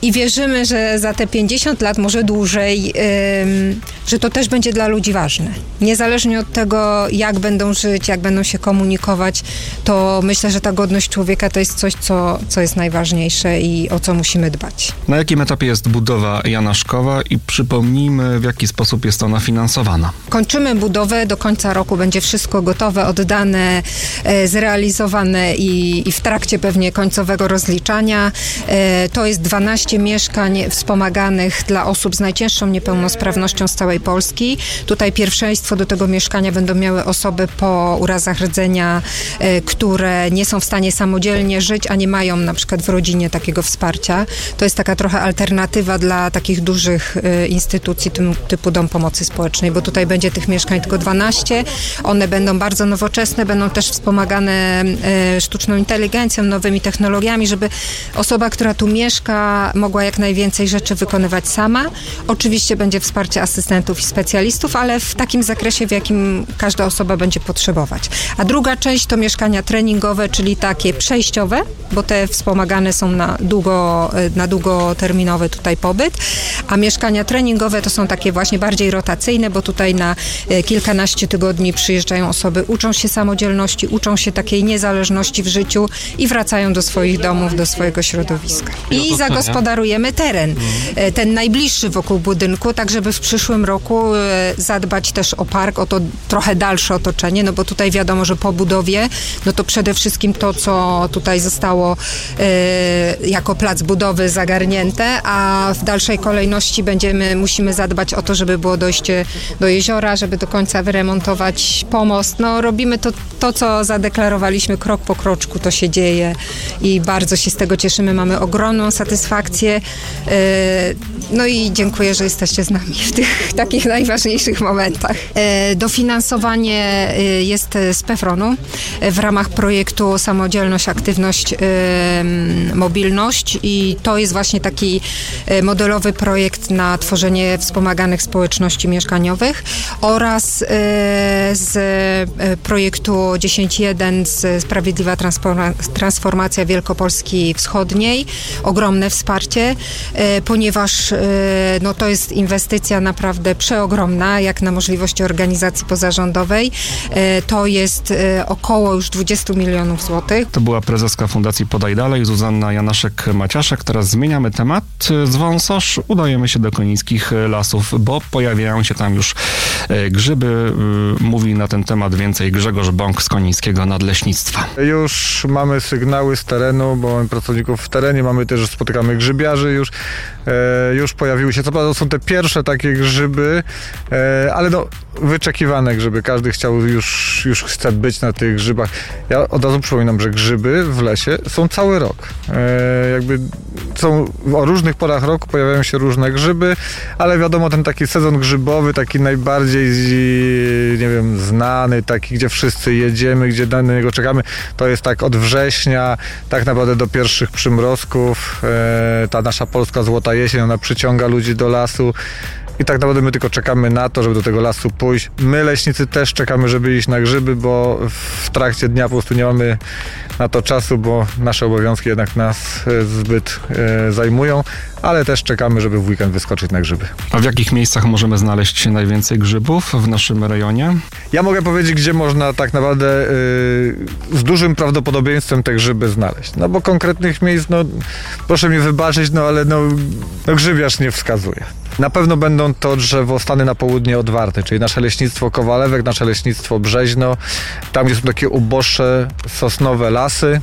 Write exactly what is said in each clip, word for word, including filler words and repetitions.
I wierzymy, że za te pięćdziesiąt lat, może dłużej, ym, że to też będzie dla ludzi ważne. Niezależnie od tego, jak będą żyć, jak będą się komunikować, to myślę, że ta godność człowieka to jest coś, co, co jest najważniejsze i o co musimy dbać. Na jakim etapie jest budowa Janaszkowa i przypomnijmy, w jaki sposób jest ona finansowana? Kończymy budowę, do końca roku będzie wszystko gotowe, oddane, e, zrealizowane i, i w trakcie pewnie końcowego rozliczania. E, to jest dwanaście mieszkań wspomaganych dla osób z najcięższą niepełnosprawnością z całej Polski. Tutaj pierwszeństwo do tego mieszkania będą miały osoby po urazach rdzenia, e, które nie są w stanie samodzielnie żyć, a nie mają na przykład w rodzinie takiego wsparcia. To jest taka trochę alternatywa dla takich dużych e, instytucji tym, typu Dom Pomocy Społecznej, bo tutaj będzie tych mieszkań tylko dwanaście. One będą bardzo nowoczesne, będą też wspomagane e, sztuczną inteligencją, nowymi technologiami, żeby osoba, która tu mieszka, mogła jak najwięcej rzeczy wykonywać sama. Oczywiście będzie wsparcie asystentów i specjalistów, ale w takim zakresie, w jakim każda osoba będzie potrzebować. A druga część to mieszkania treningowe, czyli takie przejściowe, bo te wspomagane są na, długo, na długoterminowy tutaj pobyt, a mieszkania treningowe to są takie właśnie bardziej rotacyjne, bo tutaj na kilkanaście tygodni przyjeżdżają osoby, uczą się samodzielności, uczą się takiej niezależności w życiu i wracają do swoich domów, do swojego środowiska. I zagospodarujemy teren, ten najbliższy wokół budynku, tak żeby w przyszłym roku zadbać też o park, o to trochę dalsze otoczenie, no bo tutaj wiadomo, że po budowie, no to przede wszystkim to, co tutaj zostało e, jako plac budowy zagarnięte, a w dalszej kolejności będziemy, musimy zadbać o to, żeby było dojście do jeziora, żeby do końca wyremontować pomost. No robimy to, to co zadeklarowaliśmy krok po kroczku, to się dzieje i bardzo się z tego cieszymy, mamy ogromną satysfakcję. No i dziękuję, że jesteście z nami w tych takich najważniejszych momentach. Dofinansowanie jest z PEFRON-u w ramach projektu Samodzielność, Aktywność, Mobilność i to jest właśnie taki modelowy projekt na tworzenie wspomaganych społeczności mieszkaniowych oraz z projektu dziesięć jeden z Sprawiedliwa Transformacja Wielkopolski Wschodniej. Ogromne wsparcie, ponieważ no, to jest inwestycja naprawdę przeogromna, jak na możliwości organizacji pozarządowej. To jest około już dwadzieścia milionów złotych. To była prezeska Fundacji Podaj Dalej, Zuzanna Janaszek-Maciaszek. Teraz zmieniamy temat. Z Wąsosz udajemy się do konińskich lasów, bo pojawiają się tam już grzyby. Mówi na ten temat więcej Grzegorz Bąk z Konińskiego Nadleśnictwa. Już mamy sygnały z terenu, bo mamy pracowników w terenie, mamy też, spotykamy grzybiarzy już. E, już pojawiły się, co prawda są te pierwsze takie grzyby, e, ale no wyczekiwane grzyby. Każdy chciał już, już chce być na tych grzybach. Ja od razu przypominam, że grzyby w lesie są cały rok. E, jakby są o różnych porach roku pojawiają się różne grzyby, ale wiadomo, ten taki sezon grzybowy, taki najbardziej, nie wiem, znany, taki, gdzie wszyscy jedziemy, gdzie na niego czekamy, to jest tak od września, tak naprawdę do pierwszych przymrozków. E, ta nasza polska złota jesień, ona przyciąga ludzi do lasu. I tak naprawdę my tylko czekamy na to, żeby do tego lasu pójść. My, leśnicy, też czekamy, żeby iść na grzyby, bo w trakcie dnia po prostu nie mamy na to czasu, bo nasze obowiązki jednak nas zbyt e, zajmują, ale też czekamy, żeby w weekend wyskoczyć na grzyby. A w jakich miejscach możemy znaleźć najwięcej grzybów w naszym rejonie? Ja mogę powiedzieć, gdzie można tak naprawdę e, z dużym prawdopodobieństwem te grzyby znaleźć. No bo konkretnych miejsc, no proszę mi wybaczyć, no ale no, no grzybiarz nie wskazuje. Na pewno będą to drzewo stany na południe od Warty, czyli nasze leśnictwo Kowalewek, nasze leśnictwo Brzeźno, tam gdzie są takie uboższe sosnowe lasy.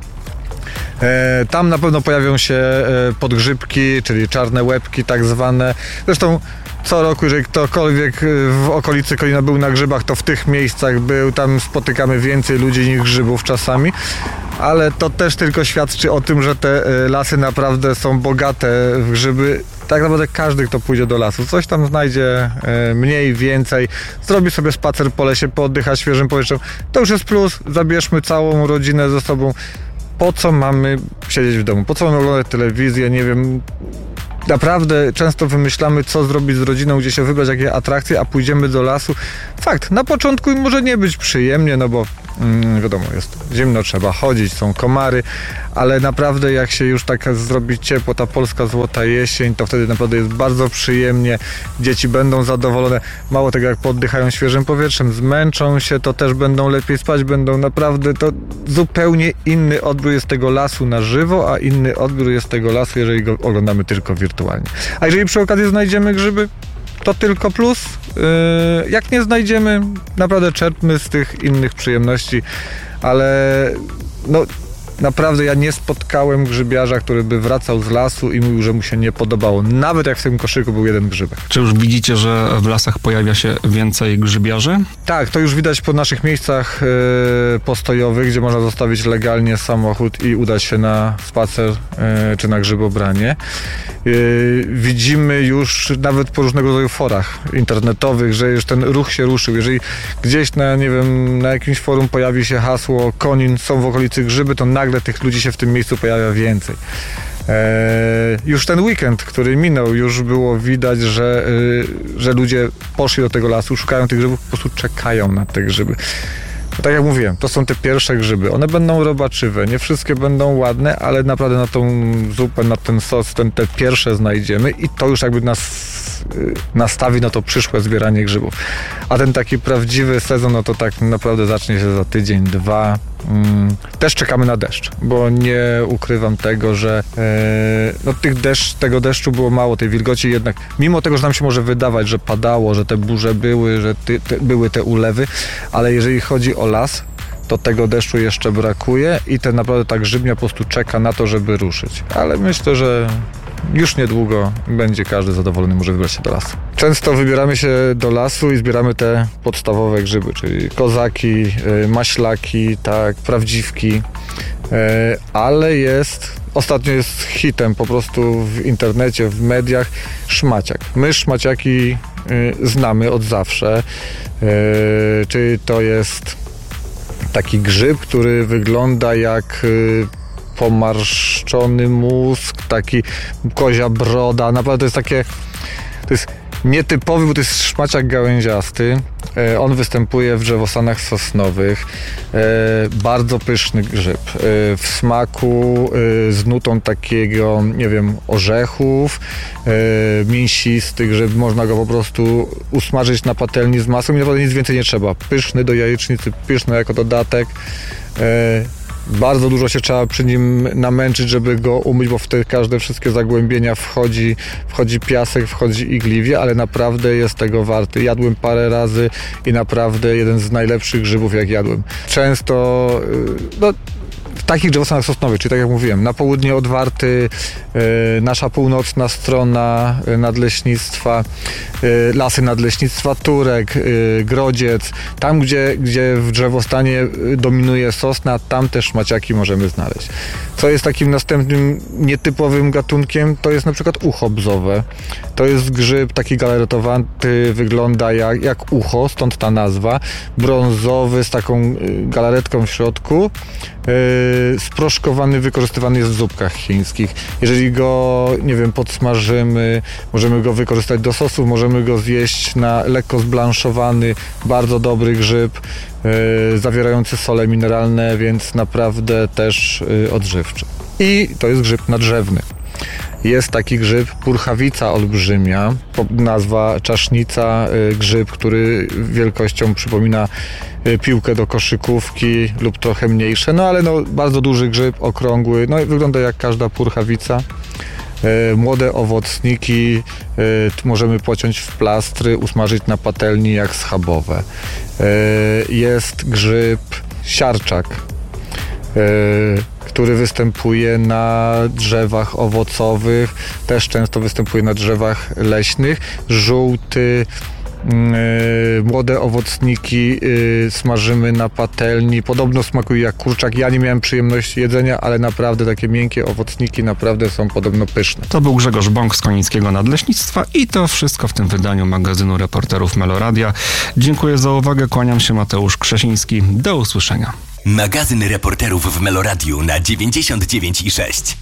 E, tam na pewno pojawią się e, podgrzybki, czyli czarne łebki tak zwane. Zresztą co roku, jeżeli ktokolwiek w okolicy Konina był na grzybach, to w tych miejscach był, tam spotykamy więcej ludzi niż grzybów czasami, ale to też tylko świadczy o tym, że te lasy naprawdę są bogate w grzyby. Tak naprawdę każdy, kto pójdzie do lasu, coś tam znajdzie mniej, więcej, zrobi sobie spacer po lesie, pooddycha świeżym powietrzem. To już jest plus, zabierzmy całą rodzinę ze sobą. Po co mamy siedzieć w domu? Po co mamy oglądać telewizję? Nie wiem. Naprawdę często wymyślamy, co zrobić z rodziną, gdzie się wybrać, jakie atrakcje, a pójdziemy do lasu. Fakt, na początku może nie być przyjemnie, no bo mm, wiadomo, jest zimno, trzeba chodzić, są komary, ale naprawdę jak się już tak zrobi ciepło, ta polska złota jesień, to wtedy naprawdę jest bardzo przyjemnie, dzieci będą zadowolone, mało tego, jak poddychają świeżym powietrzem, zmęczą się, to też będą lepiej spać, będą naprawdę, to zupełnie inny odbiór jest tego lasu na żywo, a inny odbiór jest tego lasu, jeżeli go oglądamy tylko wirtualnie. A jeżeli przy okazji znajdziemy grzyby, to tylko plus. Yy, jak nie znajdziemy, naprawdę czerpmy z tych innych przyjemności, ale no naprawdę ja nie spotkałem grzybiarza, który by wracał z lasu i mówił, że mu się nie podobało. Nawet jak w tym koszyku był jeden grzybek. Czy już widzicie, że w lasach pojawia się więcej grzybiarzy? Tak, to już widać po naszych miejscach yy, postojowych, gdzie można zostawić legalnie samochód i udać się na spacer yy, czy na grzybobranie. Yy, widzimy już nawet po różnego rodzaju forach internetowych, że już ten ruch się ruszył. Jeżeli gdzieś na, nie wiem, na jakimś forum pojawi się hasło Konin, są w okolicy grzyby, to nagle tych ludzi się w tym miejscu pojawia więcej. Eee, już ten weekend, który minął, już było widać, że, yy, że ludzie poszli do tego lasu, szukają tych grzybów, po prostu czekają na te grzyby. Tak jak mówiłem, to są te pierwsze grzyby. One będą robaczywe, nie wszystkie będą ładne, ale naprawdę na tą zupę, na ten sos, ten, te pierwsze znajdziemy i to już jakby nas yy, nastawi na to przyszłe zbieranie grzybów. A ten taki prawdziwy sezon, no to tak naprawdę zacznie się za tydzień, dwa. Mm, też czekamy na deszcz, bo nie ukrywam tego, że e, no tych deszcz, tego deszczu było mało, tej wilgoci jednak, mimo tego, że nam się może wydawać, że padało, że te burze były, że ty, te, były te ulewy, ale jeżeli chodzi o las, to tego deszczu jeszcze brakuje i ten naprawdę ta grzybnia po prostu czeka na to, żeby ruszyć. Ale myślę, że już niedługo będzie każdy zadowolony, może wybrać się do lasu. Często wybieramy się do lasu i zbieramy te podstawowe grzyby, czyli kozaki, maślaki, tak, prawdziwki, ale jest, ostatnio jest hitem po prostu w internecie, w mediach szmaciak. My szmaciaki znamy od zawsze, czyli to jest taki grzyb, który wygląda jak pomarszczony mózg, taki kozia broda, naprawdę to jest takie, to jest nietypowy, bo to jest szmaciak gałęziasty, e, on występuje w drzewostanach sosnowych, e, bardzo pyszny grzyb, e, w smaku e, z nutą takiego, nie wiem, orzechów, e, mięsisty grzyb, można go po prostu usmażyć na patelni z masłem i naprawdę nic więcej nie trzeba, pyszny do jajecznicy, pyszny jako dodatek, e, bardzo dużo się trzeba przy nim namęczyć, żeby go umyć, bo w te każde wszystkie zagłębienia wchodzi, wchodzi piasek, wchodzi igliwie, ale naprawdę jest tego warty. Jadłem parę razy i naprawdę jeden z najlepszych grzybów, jak jadłem. Często, no, w takich drzewostanach sosnowych, czyli tak jak mówiłem, na południe od Warty, yy, nasza północna strona yy, nadleśnictwa, yy, lasy nadleśnictwa Turek, yy, Grodziec, tam gdzie, gdzie w drzewostanie dominuje sosna, tam też szmaciaki możemy znaleźć. Co jest takim następnym nietypowym gatunkiem, to jest na przykład ucho bzowe. To jest grzyb taki galaretowaty, wygląda jak, jak ucho, stąd ta nazwa, brązowy z taką yy, galaretką w środku, yy, sproszkowany, wykorzystywany jest w zupkach chińskich. Jeżeli go, nie wiem, podsmażymy, możemy go wykorzystać do sosów, możemy go zjeść na lekko zblanszowany, bardzo dobry grzyb, yy, zawierający sole mineralne, więc naprawdę też yy, odżywczy. I to jest grzyb nadrzewny. Jest taki grzyb, purchawica olbrzymia, nazwa czasznica, grzyb, który wielkością przypomina piłkę do koszykówki lub trochę mniejsze, no ale no, bardzo duży grzyb, okrągły, no i wygląda jak każda purchawica. Młode owocniki możemy pociąć w plastry, usmażyć na patelni jak schabowe. Jest grzyb siarczak, który występuje na drzewach owocowych, też często występuje na drzewach leśnych. Żółty, yy, młode owocniki yy, smażymy na patelni. Podobno smakuje jak kurczak. Ja nie miałem przyjemności jedzenia, ale naprawdę takie miękkie owocniki naprawdę są podobno pyszne. To był Grzegorz Bąk z Konickiego Nadleśnictwa i to wszystko w tym wydaniu magazynu Reporterów Meloradia. Dziękuję za uwagę, kłaniam się, Mateusz Krzesiński. Do usłyszenia. Magazyn Reporterów w Meloradiu na dziewięćdziesiąt dziewięć i sześć.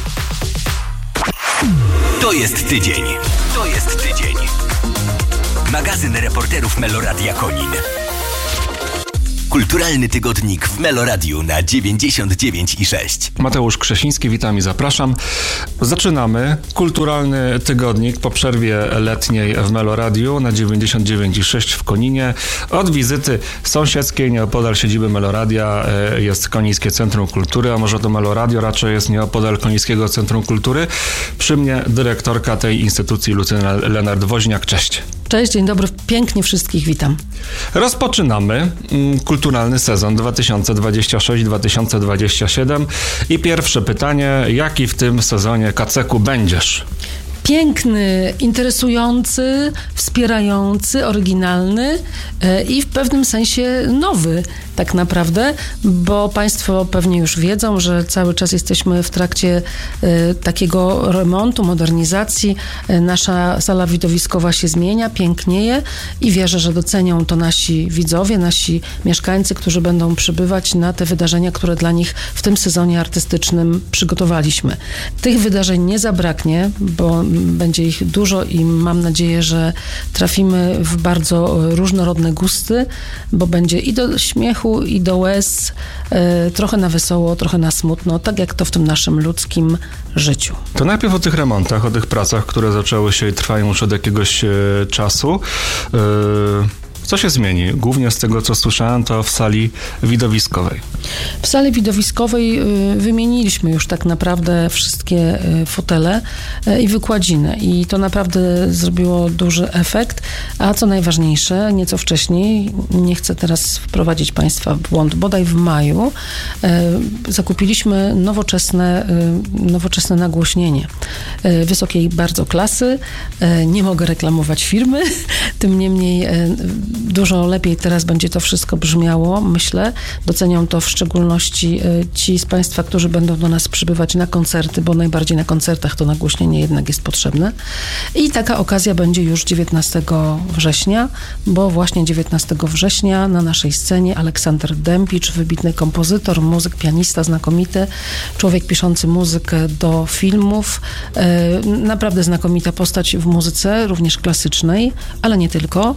To jest tydzień. To jest tydzień. Magazyn Reporterów Meloradia Konin. Kulturalny tygodnik w Meloradiu na dziewięćdziesiąt dziewięć i sześć. Mateusz Krzesiński, witam i zapraszam. Zaczynamy kulturalny tygodnik po przerwie letniej w Meloradiu na dziewięćdziesiąt dziewięć i sześć w Koninie. Od wizyty sąsiedzkiej nieopodal siedziby Meloradia jest Konińskie Centrum Kultury, a może to Meloradio raczej jest nieopodal Konińskiego Centrum Kultury. Przy mnie dyrektorka tej instytucji Lucyna Lenart-Woźniak. Cześć. Cześć, dzień dobry, pięknie wszystkich witam. Rozpoczynamy kulturalny sezon dwa tysiące dwudziesty szósty dwa tysiące dwudziesty siódmy i pierwsze pytanie, jaki w tym sezonie kaceku będziesz? Piękny, interesujący, wspierający, oryginalny i w pewnym sensie nowy tak naprawdę, bo Państwo pewnie już wiedzą, że cały czas jesteśmy w trakcie takiego remontu, modernizacji. Nasza sala widowiskowa się zmienia, pięknieje i wierzę, że docenią to nasi widzowie, nasi mieszkańcy, którzy będą przybywać na te wydarzenia, które dla nich w tym sezonie artystycznym przygotowaliśmy. Tych wydarzeń nie zabraknie, bo będzie ich dużo i mam nadzieję, że trafimy w bardzo różnorodne gusty, bo będzie i do śmiechu, i do łez, e, trochę na wesoło, trochę na smutno, tak jak to w tym naszym ludzkim życiu. To najpierw o tych remontach, o tych pracach, które zaczęły się i trwają już od jakiegoś e, czasu. E, Co się zmieni? Głównie z tego, co słyszałem, to w sali widowiskowej. W sali widowiskowej wymieniliśmy już tak naprawdę wszystkie fotele i wykładziny i to naprawdę zrobiło duży efekt, a co najważniejsze, nieco wcześniej, nie chcę teraz wprowadzić Państwa w błąd, bodaj w maju zakupiliśmy nowoczesne, nowoczesne nagłośnienie wysokiej bardzo klasy. Nie mogę reklamować firmy, tym niemniej dużo lepiej teraz będzie to wszystko brzmiało, myślę. Docenią to w szczególności ci z Państwa, którzy będą do nas przybywać na koncerty, bo najbardziej na koncertach to nagłośnienie jednak jest potrzebne. I taka okazja będzie już dziewiętnastego września, bo właśnie dziewiętnastego września na naszej scenie Aleksander Dębicz, wybitny kompozytor, muzyk, pianista, znakomity, człowiek piszący muzykę do filmów, naprawdę znakomita postać w muzyce, również klasycznej, ale nie tylko.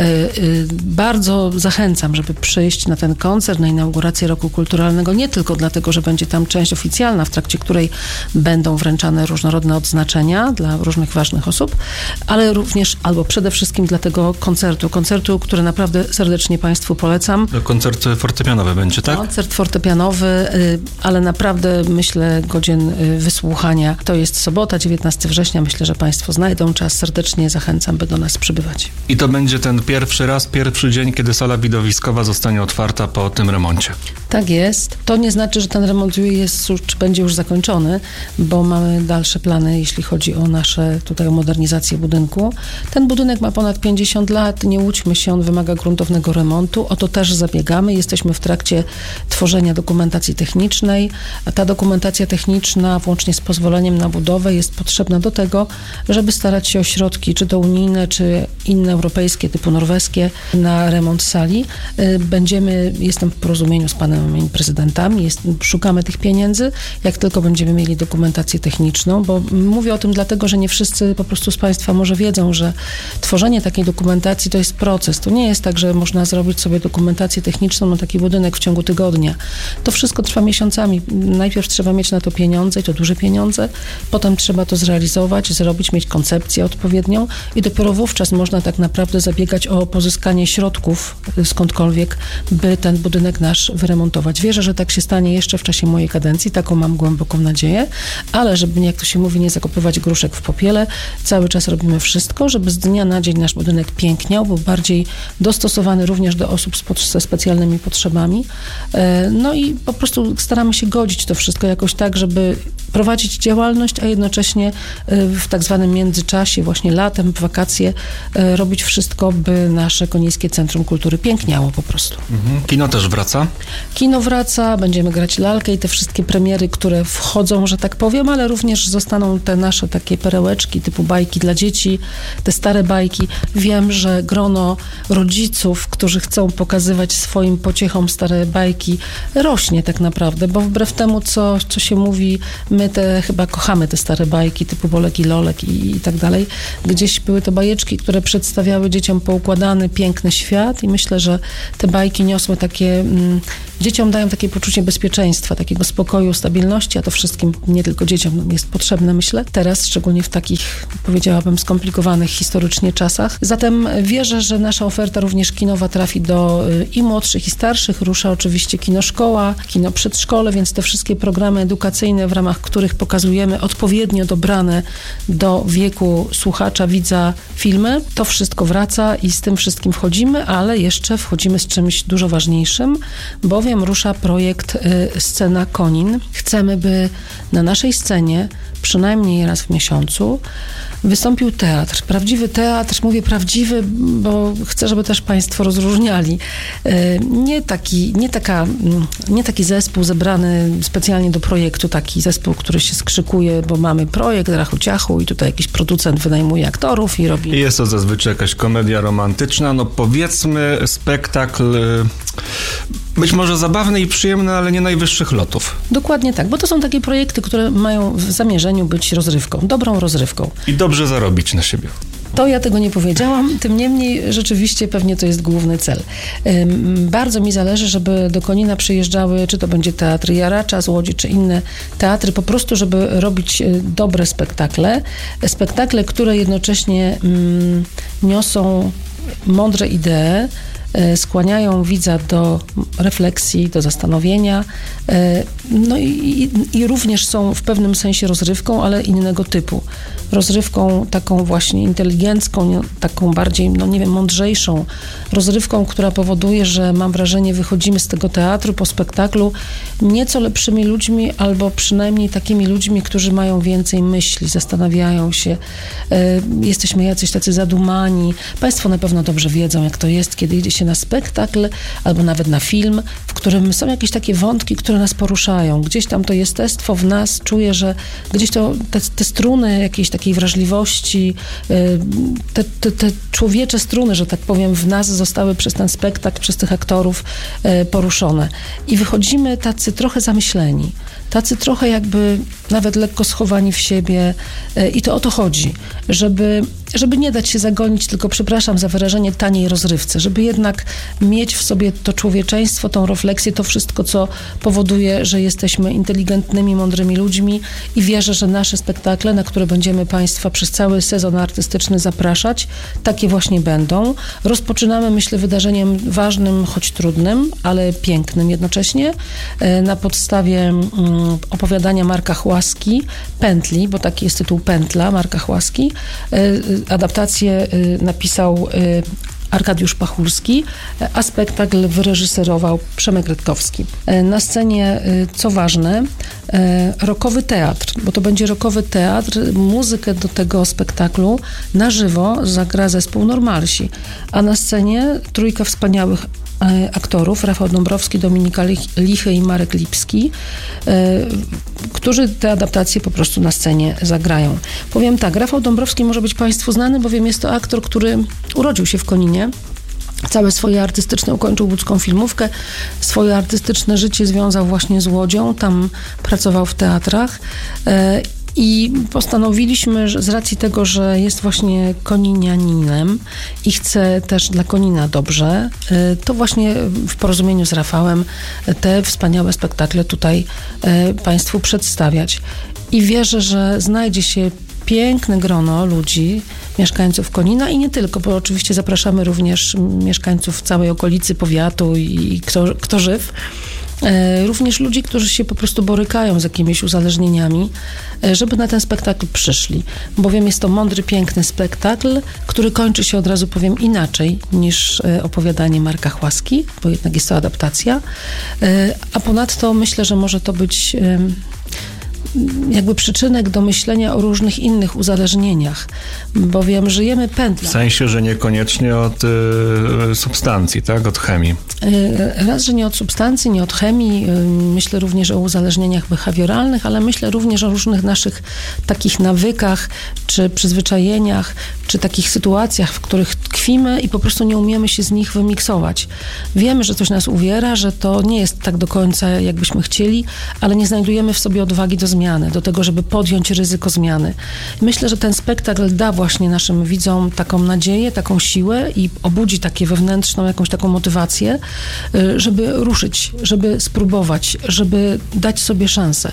Bardzo zachęcam, żeby przyjść na ten koncert, na inaugurację roku kulturalnego, nie tylko dlatego, że będzie tam część oficjalna, w trakcie której będą wręczane różnorodne odznaczenia dla różnych ważnych osób, ale również, albo przede wszystkim dla tego koncertu, koncertu, który naprawdę serdecznie Państwu polecam. Koncert fortepianowy będzie, tak? Koncert fortepianowy, ale naprawdę myślę godzien wysłuchania. To jest sobota, dziewiętnastego września. Myślę, że Państwo znajdą czas. Serdecznie zachęcam, by do nas przybywać. I to będzie ten pierwszy raz, pierwszy dzień, kiedy sala widowiskowa zostanie otwarta po tym remoncie. Tak jest. To nie znaczy, że ten remont jest, czy będzie już zakończony, bo mamy dalsze plany, jeśli chodzi o nasze, tutaj o modernizację budynku. Ten budynek ma ponad pięćdziesiąt lat, nie łudźmy się, on wymaga gruntownego remontu. O to też zabiegamy. Jesteśmy w trakcie tworzenia dokumentacji technicznej, a ta dokumentacja techniczna, włącznie z pozwoleniem na budowę, jest potrzebna do tego, żeby starać się o środki, czy to unijne, czy inne europejskie, typu norweskie, na remont sali. Będziemy, jestem w porozumieniu z panem prezydentami, jest, szukamy tych pieniędzy, jak tylko będziemy mieli dokumentację techniczną, bo mówię o tym dlatego, że nie wszyscy po prostu z Państwa może wiedzą, że tworzenie takiej dokumentacji to jest proces. To nie jest tak, że można zrobić sobie dokumentację techniczną na taki budynek w ciągu tygodnia. To wszystko trwa miesiącami. Najpierw trzeba mieć na to pieniądze i to duże pieniądze, potem trzeba to zrealizować, zrobić, mieć koncepcję odpowiednią i dopiero wówczas można tak naprawdę zabiegać o pozyskanie środków skądkolwiek, by ten budynek nasz wyremontować. Wierzę, że tak się stanie jeszcze w czasie mojej kadencji, taką mam głęboką nadzieję, ale żeby, jak to się mówi, nie zakopywać gruszek w popiele, cały czas robimy wszystko, żeby z dnia na dzień nasz budynek piękniał, był bardziej dostosowany również do osób ze specjalnymi potrzebami. No i po prostu staramy się godzić to wszystko jakoś tak, żeby prowadzić działalność, a jednocześnie w tak zwanym międzyczasie, właśnie latem, w wakacje, robić wszystko, by nasze Konińskie Centrum Kultury piękniało po prostu. Mhm. Kino też wraca? Kino wraca, będziemy grać lalkę i te wszystkie premiery, które wchodzą, że tak powiem, ale również zostaną te nasze takie perełeczki typu bajki dla dzieci, te stare bajki. Wiem, że grono rodziców, którzy chcą pokazywać swoim pociechom stare bajki, rośnie tak naprawdę, bo wbrew temu, co, co się mówi, my te chyba kochamy te stare bajki typu Bolek i Lolek i, i tak dalej. Gdzieś były to bajeczki, które przedstawiały dzieciom poukładany, piękny świat i myślę, że te bajki niosły takie, mm, dzieciom dają takie poczucie bezpieczeństwa, takiego spokoju, stabilności, a to wszystkim, nie tylko dzieciom jest potrzebne, myślę, teraz, szczególnie w takich, powiedziałabym, skomplikowanych historycznie czasach. Zatem wierzę, że nasza oferta również kinowa trafi do y, i młodszych, i starszych. Rusza oczywiście kino szkoła, kino przedszkole, więc te wszystkie programy edukacyjne, w ramach których pokazujemy odpowiednio dobrane do wieku słuchacza, widza filmy, to wszystko wraca i z tym wszystkim wchodzimy, ale jeszcze wchodzimy z czymś dużo ważniejszym, bowiem rusza projekt y, Scena Konin. Chcemy, by na naszej scenie przynajmniej raz w miesiącu wystąpił teatr. Prawdziwy teatr, mówię prawdziwy, bo chcę, żeby też Państwo rozróżniali. Nie taki, nie taka, nie taki zespół zebrany specjalnie do projektu, taki zespół, który się skrzykuje, bo mamy projekt rachu ciachu i tutaj jakiś producent wynajmuje aktorów i robi... I jest to zazwyczaj jakaś komedia romantyczna, no powiedzmy spektakl być może zabawny i przyjemny, ale nie najwyższych lotów. Dokładnie tak, bo to są takie projekty, które mają w zamierzeniu być rozrywką, dobrą rozrywką. I dobrze zarobić na siebie. To ja tego nie powiedziałam, tym niemniej rzeczywiście pewnie to jest główny cel. Bardzo mi zależy, żeby do Konina przyjeżdżały, czy to będzie Teatr Jaracza z Łodzi, czy inne teatry, po prostu, żeby robić dobre spektakle. Spektakle, które jednocześnie mm, niosą mądre idee, skłaniają widza do refleksji, do zastanowienia, no i, i również są w pewnym sensie rozrywką, ale innego typu. Rozrywką taką właśnie inteligencką, taką bardziej, no nie wiem, mądrzejszą. Rozrywką, która powoduje, że mam wrażenie, wychodzimy z tego teatru po spektaklu nieco lepszymi ludźmi, albo przynajmniej takimi ludźmi, którzy mają więcej myśli, zastanawiają się. Jesteśmy jacyś tacy zadumani. Państwo na pewno dobrze wiedzą, jak to jest, kiedy idzie się na spektakl, albo nawet na film, w którym są jakieś takie wątki, które nas poruszają. Gdzieś tam to jestestwo w nas czuje, że gdzieś to te, te struny jakiejś takiej wrażliwości, te, te, te człowiecze struny, że tak powiem, w nas zostały przez ten spektakl, przez tych aktorów poruszone. I wychodzimy tacy trochę zamyśleni, tacy trochę jakby nawet lekko schowani w siebie i to o to chodzi, żeby, żeby nie dać się zagonić, tylko przepraszam za wyrażenie, taniej rozrywce, żeby jednak mieć w sobie to człowieczeństwo, tą refleksję, to wszystko, co powoduje, że jesteśmy inteligentnymi, mądrymi ludźmi i wierzę, że nasze spektakle, na które będziemy Państwa przez cały sezon artystyczny zapraszać, takie właśnie będą. Rozpoczynamy, myślę, wydarzeniem ważnym, choć trudnym, ale pięknym jednocześnie, na podstawie opowiadania Marka Chłaski, Pętli, bo taki jest tytuł Pętla, Marka Chłaski. Adaptację napisał Arkadiusz Pachulski, a spektakl wyreżyserował Przemek Rytkowski. Na scenie, co ważne, rockowy teatr, bo to będzie rockowy teatr. Muzykę do tego spektaklu na żywo zagra zespół Normalsi, a na scenie trójka wspaniałych aktorów, Rafał Dąbrowski, Dominika Lichy i Marek Lipski, którzy te adaptacje po prostu na scenie zagrają. Powiem tak, Rafał Dąbrowski może być Państwu znany, bowiem jest to aktor, który urodził się w Koninie. Całe swoje artystyczne, ukończył łódzką filmówkę, swoje artystyczne życie związał właśnie z Łodzią, tam pracował w teatrach i postanowiliśmy, że z racji tego, że jest właśnie koninianinem i chce też dla Konina dobrze, to właśnie w porozumieniu z Rafałem te wspaniałe spektakle tutaj Państwu przedstawiać. I wierzę, że znajdzie się piękne grono ludzi, mieszkańców Konina i nie tylko, bo oczywiście zapraszamy również mieszkańców całej okolicy, powiatu i kto, kto żyw. Również ludzi, którzy się po prostu borykają z jakimiś uzależnieniami, żeby na ten spektakl przyszli. Bowiem jest to mądry, piękny spektakl, który kończy się, od razu powiem, inaczej niż opowiadanie Marka Chłaski, bo jednak jest to adaptacja. A ponadto myślę, że może to być jakby przyczynek do myślenia o różnych innych uzależnieniach, bowiem żyjemy pętlą. W sensie, że niekoniecznie od y, substancji, tak? Od chemii. Raz, że nie od substancji, nie od chemii. Myślę również o uzależnieniach behawioralnych, ale myślę również o różnych naszych takich nawykach, czy przyzwyczajeniach, czy takich sytuacjach, w których tkwimy tkwimy i po prostu nie umiemy się z nich wymiksować. Wiemy, że coś nas uwiera, że to nie jest tak do końca, jakbyśmy chcieli, ale nie znajdujemy w sobie odwagi do zmiany, do tego, żeby podjąć ryzyko zmiany. Myślę, że ten spektakl da właśnie naszym widzom taką nadzieję, taką siłę i obudzi takie wewnętrzną jakąś taką motywację, żeby ruszyć, żeby spróbować, żeby dać sobie szansę.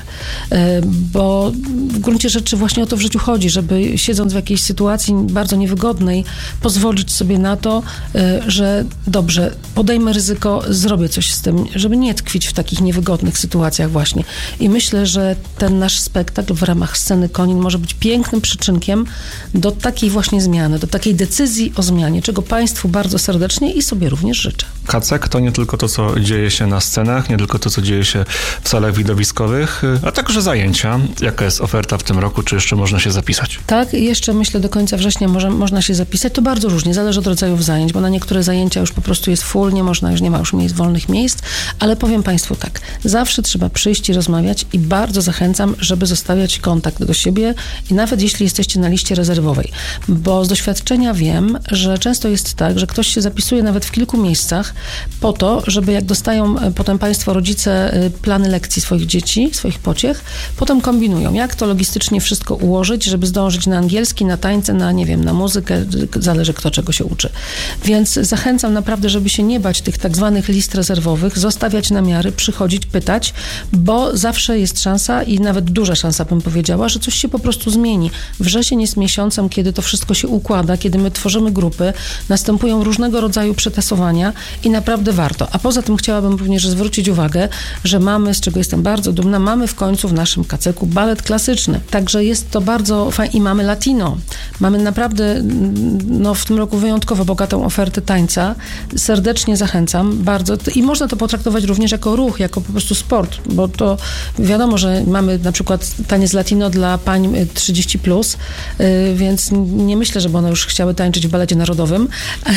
Bo w gruncie rzeczy właśnie o to w życiu chodzi, żeby siedząc w jakiejś sytuacji bardzo niewygodnej, pozwolić sobie na to, że dobrze, podejmę ryzyko, zrobię coś z tym, żeby nie tkwić w takich niewygodnych sytuacjach właśnie. I myślę, że ten nasz spektakl w ramach sceny Konin może być pięknym przyczynkiem do takiej właśnie zmiany, do takiej decyzji o zmianie, czego Państwu bardzo serdecznie i sobie również życzę. Kacek to nie tylko to, co dzieje się na scenach, nie tylko to, co dzieje się w salach widowiskowych, a także zajęcia. Jaka jest oferta w tym roku? Czy jeszcze można się zapisać? Tak, jeszcze myślę do końca września może, można się zapisać. To bardzo różnie, zależy od rodzajów zajęć, bo na niektóre zajęcia już po prostu jest full, nie można, już nie ma już miejsc, wolnych miejsc, ale powiem Państwu tak, zawsze trzeba przyjść i rozmawiać i bardzo zachęcam, żeby zostawiać kontakt do siebie i nawet jeśli jesteście na liście rezerwowej, bo z doświadczenia wiem, że często jest tak, że ktoś się zapisuje nawet w kilku miejscach po to, żeby jak dostają potem Państwo, rodzice, plany lekcji swoich dzieci, swoich pociech, potem kombinują, jak to logistycznie wszystko ułożyć, żeby zdążyć na angielski, na tańce, na, nie wiem, na muzykę, zależy kto czego się uczy. Więc zachęcam naprawdę, żeby się nie bać tych tak zwanych list rezerwowych, zostawiać namiary, przychodzić, pytać, bo zawsze jest szansa i nawet duża szansa, bym powiedziała, że coś się po prostu zmieni. Wrzesień jest miesiącem, kiedy to wszystko się układa, kiedy my tworzymy grupy, następują różnego rodzaju przetasowania i naprawdę warto. A poza tym chciałabym również zwrócić uwagę, że mamy, z czego jestem bardzo dumna, mamy w końcu w naszym Kaceku balet klasyczny. Także jest to bardzo fajne i mamy latino. Mamy naprawdę no, w tym roku wyjątkowo bogatą ofertę tańca. Serdecznie zachęcam bardzo i można to potraktować również jako ruch, jako po prostu sport, bo to wiadomo, że mamy na przykład taniec latino dla pań trzydzieści plus, więc nie myślę, żeby one już chciały tańczyć w balecie narodowym,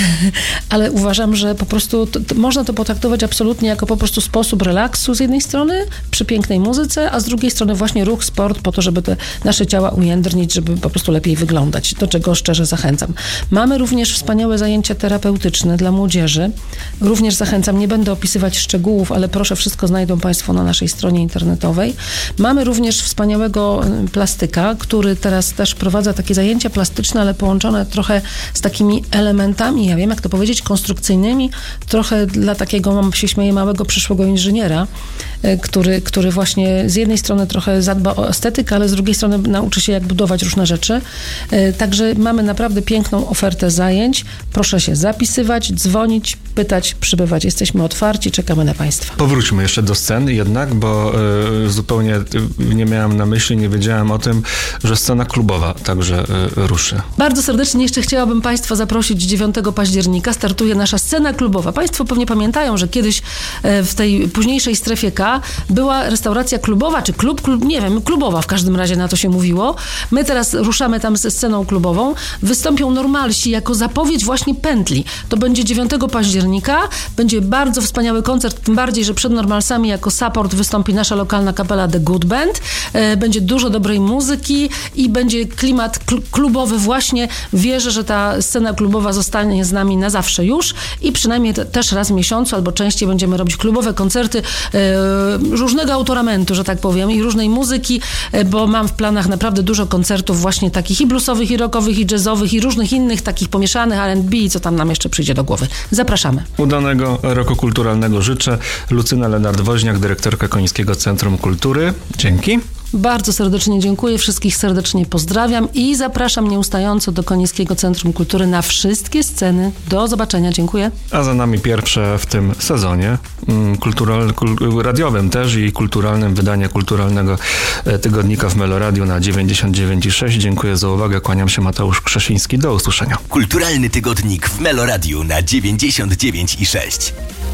ale uważam, że po prostu to, to można to potraktować absolutnie jako po prostu sposób relaksu z jednej strony, przy pięknej muzyce, a z drugiej strony właśnie ruch, sport po to, żeby te nasze ciała ujędrnić, żeby po prostu lepiej wyglądać, do czego szczerze zachęcam. Mamy również wspaniałe zajęcia terapeutyczne dla młodzieży. Również zachęcam, nie będę opisywać szczegółów, ale proszę, wszystko znajdą Państwo na naszej stronie internetowej. Mamy również wspaniałego plastyka, który teraz też prowadza takie zajęcia plastyczne, ale połączone trochę z takimi elementami, ja wiem jak to powiedzieć, konstrukcyjnymi, trochę dla takiego, mam się śmieję, małego przyszłego inżyniera, który, który właśnie z jednej strony trochę zadba o estetykę, ale z drugiej strony nauczy się jak budować różne rzeczy. Także mamy naprawdę piękną ofertę zajęć. Proszę się zapisywać, dzwonić, pytać, przybywać. Jesteśmy otwarci, czekamy na Państwa. Powróćmy jeszcze do sceny jednak, bo y, zupełnie nie miałam na myśli, nie wiedziałam o tym, że scena klubowa także y, ruszy. Bardzo serdecznie jeszcze chciałabym Państwa zaprosić dziewiątego października. Startuje nasza scena klubowa. Państwo pewnie pamiętają, że kiedyś y, w tej późniejszej strefie K była restauracja klubowa, czy klub, klub, nie wiem, klubowa w każdym razie na to się mówiło. My teraz ruszamy tam ze sceną klubową. Wystąpią Normalsi jako zapowiedź właśnie pętli. To będzie dziewiątego października. Będzie bardzo wspaniały koncert, tym bardziej, że przed Normalsami jako support wystąpi nasza lokalna kapela The Good Band. Będzie dużo dobrej muzyki i będzie klimat klubowy właśnie. Wierzę, że ta scena klubowa zostanie z nami na zawsze już i przynajmniej też raz w miesiącu albo częściej będziemy robić klubowe koncerty różnego autoramentu, że tak powiem, i różnej muzyki, bo mam w planach naprawdę dużo koncertów właśnie takich i bluesowych, i rockowych, i jazzowych, i różnych innych takich pomieszanych R and B, co tam nam jeszcze przyjdzie do głowy. Zapraszamy. Udanego roku kulturalnego życzę. Lucyna Lenart-Woźniak, dyrektorka Końskiego Centrum Kultury. Dzięki. Bardzo serdecznie dziękuję, wszystkich serdecznie pozdrawiam i zapraszam nieustająco do Końskiego Centrum Kultury na wszystkie sceny. Do zobaczenia, dziękuję. A za nami pierwsze w tym sezonie kultural, kul, radiowym też i kulturalnym wydanie kulturalnego tygodnika w Meloradiu na dziewięćdziesiąt dziewięć i sześć. Dziękuję za uwagę, kłaniam się, Mateusz Krzesiński. Do usłyszenia. Kulturalny tygodnik w Meloradiu na dziewięćdziesiąt dziewięć i sześć.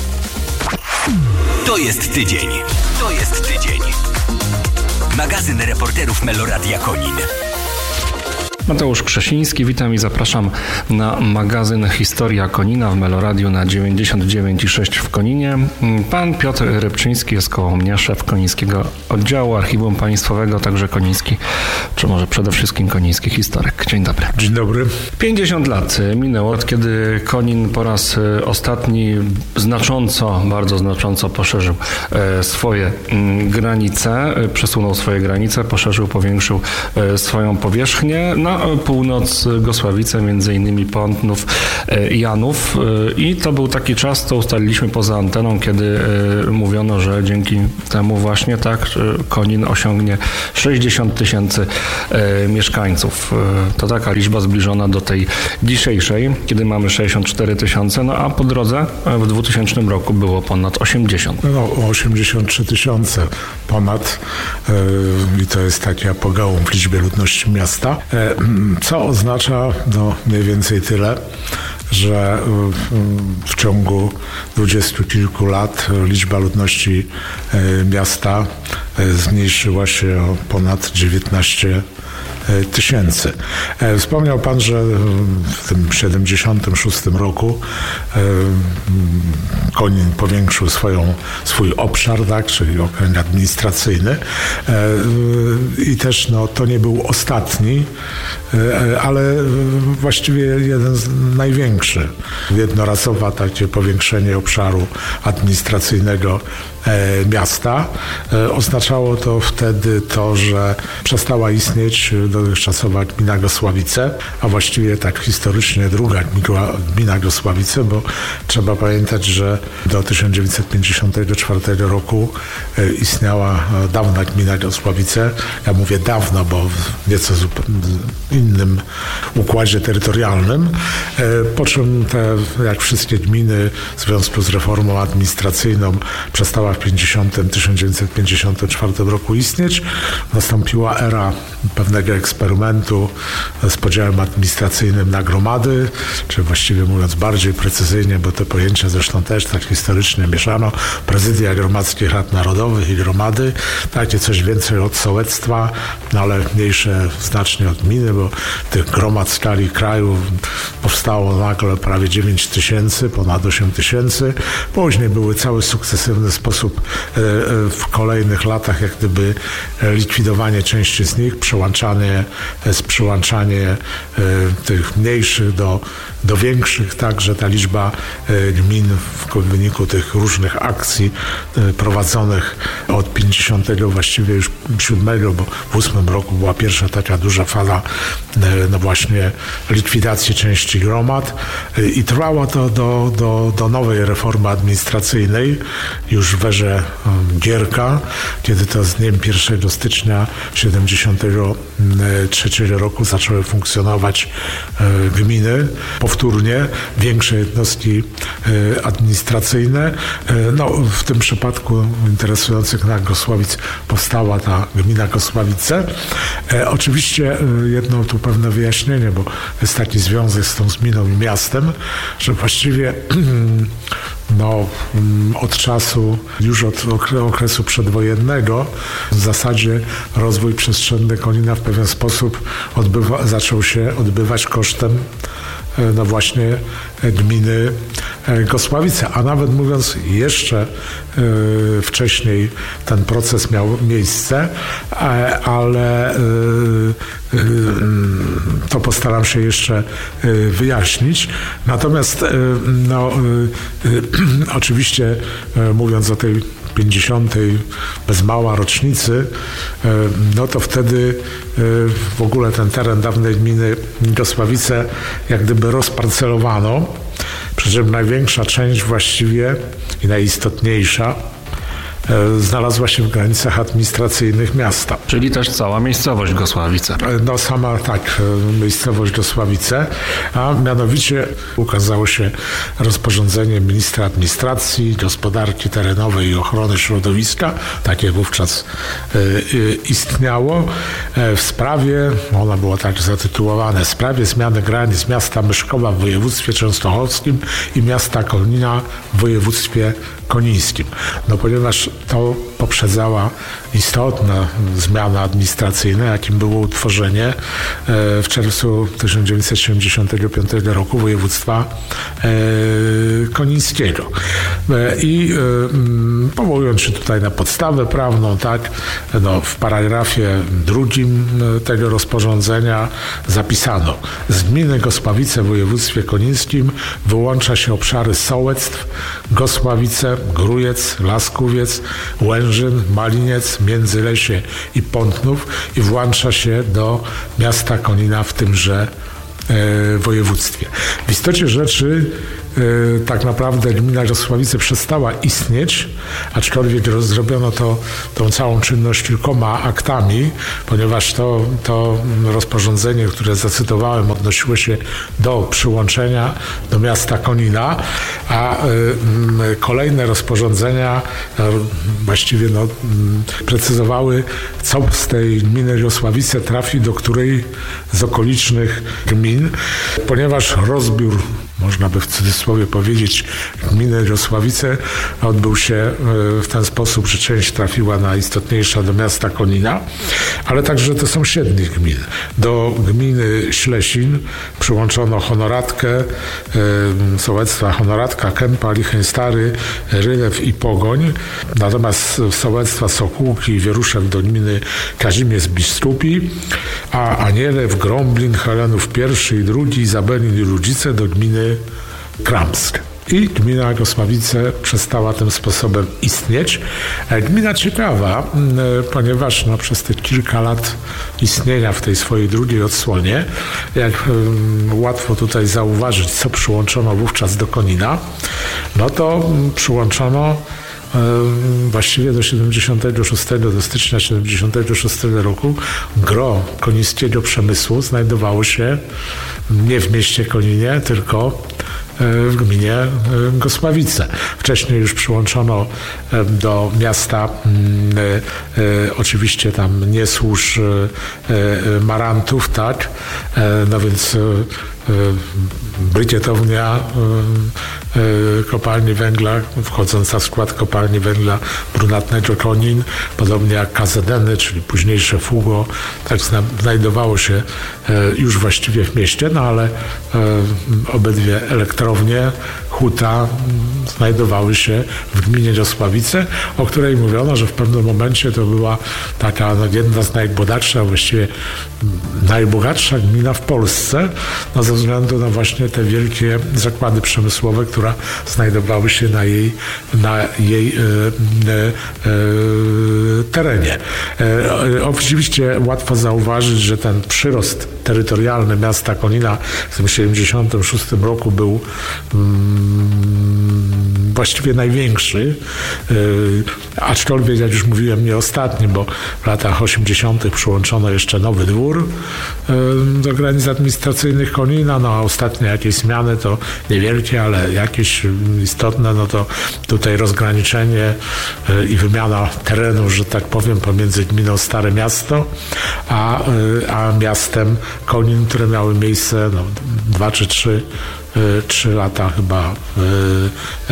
To jest tydzień. To jest tydzień. Magazyn reporterów Meloradia Konin. Mateusz Krzesiński, witam i zapraszam na magazyn Historia Konina w Meloradiu na dziewięćdziesiąt dziewięć i sześć w Koninie. Pan Piotr Rybczyński jest koło mnie, szef Konińskiego Oddziału Archiwum Państwowego, także koniński, czy może przede wszystkim koniński historyk. Dzień dobry. Dzień dobry. pięćdziesiąt lat minęło, od kiedy Konin po raz ostatni znacząco, bardzo znacząco poszerzył swoje granice, przesunął swoje granice, poszerzył, powiększył swoją powierzchnię na północ Gosławice, między innymi Pątnów, Janów, i to był taki czas, co ustaliliśmy poza anteną, kiedy mówiono, że dzięki temu właśnie tak Konin osiągnie sześćdziesiąt tysięcy mieszkańców. To taka liczba zbliżona do tej dzisiejszej, kiedy mamy sześćdziesiąt cztery tysiące, no a po drodze w dwutysięcznym roku było ponad osiemdziesiąt. No, osiemdziesiąt trzy tysiące ponad yy, i to jest taki apogeum w liczbie ludności miasta, yy, co oznacza no, mniej więcej tyle, że w ciągu dwudziestu kilku lat liczba ludności miasta zmniejszyła się o ponad dziewiętnaście tysięcy. Wspomniał Pan, że w tym siedemdziesiątym szóstym roku Konin powiększył swoją, swój obszar, tak, czyli okręg administracyjny, i też no, to nie był ostatni, ale właściwie jeden z największych. Jednorazowe takie powiększenie obszaru administracyjnego miasta. Oznaczało to wtedy to, że przestała istnieć dotychczasowa gmina Gosławice, a właściwie tak historycznie druga gmina Gosławice, bo trzeba pamiętać, że do tysiąc dziewięćset pięćdziesiątego czwartego roku istniała dawna gmina Gosławice. Ja mówię dawno, bo w nieco innym układzie terytorialnym, po czym te, jak wszystkie gminy w związku z reformą administracyjną przestała w tysiąc dziewięćset pięćdziesiątym czwartym roku istnieć. Nastąpiła era pewnego eksperymentu z podziałem administracyjnym na gromady, czy właściwie mówiąc bardziej precyzyjnie, bo te pojęcia zresztą też tak historycznie mieszano, prezydia gromadzkich rad narodowych i gromady, takie coś więcej od sołectwa, no ale mniejsze znacznie od gminy, bo tych gromad w skali kraju powstało nagle prawie dziewięć tysięcy, ponad osiem tysięcy. Później były cały sukcesywny sposób w kolejnych latach jak gdyby likwidowanie części z nich, przełączanie, przyłączanie tych mniejszych do, do większych, tak, że ta liczba gmin w wyniku tych różnych akcji prowadzonych od pięćdziesiątego właściwie już siódmego, bo w ósmym roku była pierwsza taka duża fala no właśnie likwidacji części gromad i trwało to do, do, do nowej reformy administracyjnej już w erze Gierka, kiedy to z dniem pierwszego stycznia siedemdziesiątego trzeciego roku zaczęły funkcjonować gminy, powtórnie większe jednostki administracyjne. No, w tym przypadku interesujących nas Gosławic powstała ta gmina Gosławice. Oczywiście jedno tu pewne wyjaśnienie, bo jest taki związek z tą gminą i miastem, że właściwie no, od czasu, już od okresu przedwojennego w zasadzie rozwój przestrzenny Konina w pewien sposób odbywa, zaczął się odbywać kosztem no właśnie gminy Gosławice, a nawet mówiąc jeszcze yy, wcześniej ten proces miał miejsce, ale yy, yy, to postaram się jeszcze yy, wyjaśnić. Natomiast yy, no, yy, yy, oczywiście yy, mówiąc o tej pięćdziesiątej bez mała rocznicy, no to wtedy w ogóle ten teren dawnej gminy Gosławice jak gdyby rozparcelowano, przy czym największa część właściwie i najistotniejsza znalazła się w granicach administracyjnych miasta. Czyli też cała miejscowość Gosławice. No sama tak, miejscowość Gosławice, a mianowicie ukazało się rozporządzenie ministra administracji, gospodarki terenowej i ochrony środowiska, takie wówczas y, istniało, w sprawie, ono było tak zatytułowane, w sprawie zmiany granic miasta Myszkowa w województwie częstochowskim i miasta Konina w województwie konińskim. No ponieważ to poprzedzała istotna zmiana administracyjna, jakim było utworzenie w czerwcu tysiąc dziewięćset siedemdziesiątego piątego roku województwa konińskiego. I powołując się tutaj na podstawę prawną, tak, no, w paragrafie drugim tego rozporządzenia zapisano: z gminy Gosławice w województwie konińskim wyłącza się obszary sołectw Gosławice, Grójec, Laskuwiec, Łężyn, Maliniec, Międzylesie i Pątnów i włącza się do miasta Konina w tymże e, województwie. W istocie rzeczy tak naprawdę gmina Gosławice przestała istnieć, aczkolwiek zrobiono to, tą całą czynność kilkoma aktami, ponieważ to, to rozporządzenie, które zacytowałem, odnosiło się do przyłączenia do miasta Konina, a y, kolejne rozporządzenia y, właściwie no, y, precyzowały, co z tej gminy Gosławice trafi do której z okolicznych gmin, ponieważ rozbiór, można by w cudzysłowie powiedzieć, gminy Gosławice odbył się w ten sposób, że część trafiła najistotniejsza do miasta Konina, ale także do sąsiednich gmin. Do gminy Ślesin przyłączono Honoratkę, sołectwa Honoratka, Kępa, Licheń Stary, Rylew i Pogoń. Natomiast sołectwa Sokółki i Wieruszew do gminy Kazimierz Biskupi, a Anielew, Gromblin, Helenów I i drugi, Izabelin i Rudzice do gminy Kramsk. I gmina Gosławice przestała tym sposobem istnieć. Gmina ciekawa, ponieważ no, przez te kilka lat istnienia w tej swojej drugiej odsłonie, jak łatwo tutaj zauważyć, co przyłączono wówczas do Konina, no to przyłączono właściwie do siedemdziesiątego szóstego, do stycznia siedemdziesiątego szóstego roku gro konińskiego przemysłu znajdowało się nie w mieście Koninie, tylko w gminie Gosławice. Wcześniej już przyłączono do miasta oczywiście tam nie złóż Marantów, tak, no więc brykietownia kopalni węgla, wchodząca w skład kopalni węgla brunatnego Konin, podobnie jak K Z N, czyli późniejsze Fugo, tak znajdowało się już właściwie w mieście, no ale obydwie elektrownie, huta znajdowały się w gminie Gosławice, o której mówiono, że w pewnym momencie to była taka no, jedna z najbogatszych, a właściwie najbogatsza gmina w Polsce, no, ze względu na właśnie te wielkie zakłady przemysłowe, które znajdowały się na jej, na jej e, e, e, terenie. E, oczywiście łatwo zauważyć, że ten przyrost terytorialny miasta Konina w tysiąc dziewięćset siedemdziesiątym szóstym roku był mm, właściwie największy, e, aczkolwiek, jak już mówiłem, nie ostatni, bo w latach osiemdziesiątych przyłączono jeszcze Nowy Dwór e, do granic administracyjnych Konina, no a ostatnie jakieś zmiany to niewielkie, ale jakieś istotne, no to tutaj rozgraniczenie e, i wymiana terenu, że tak powiem, pomiędzy gminą Stare Miasto, a, e, a miastem Konin, które miały miejsce no, dwa czy trzy trzy lata chyba y, y,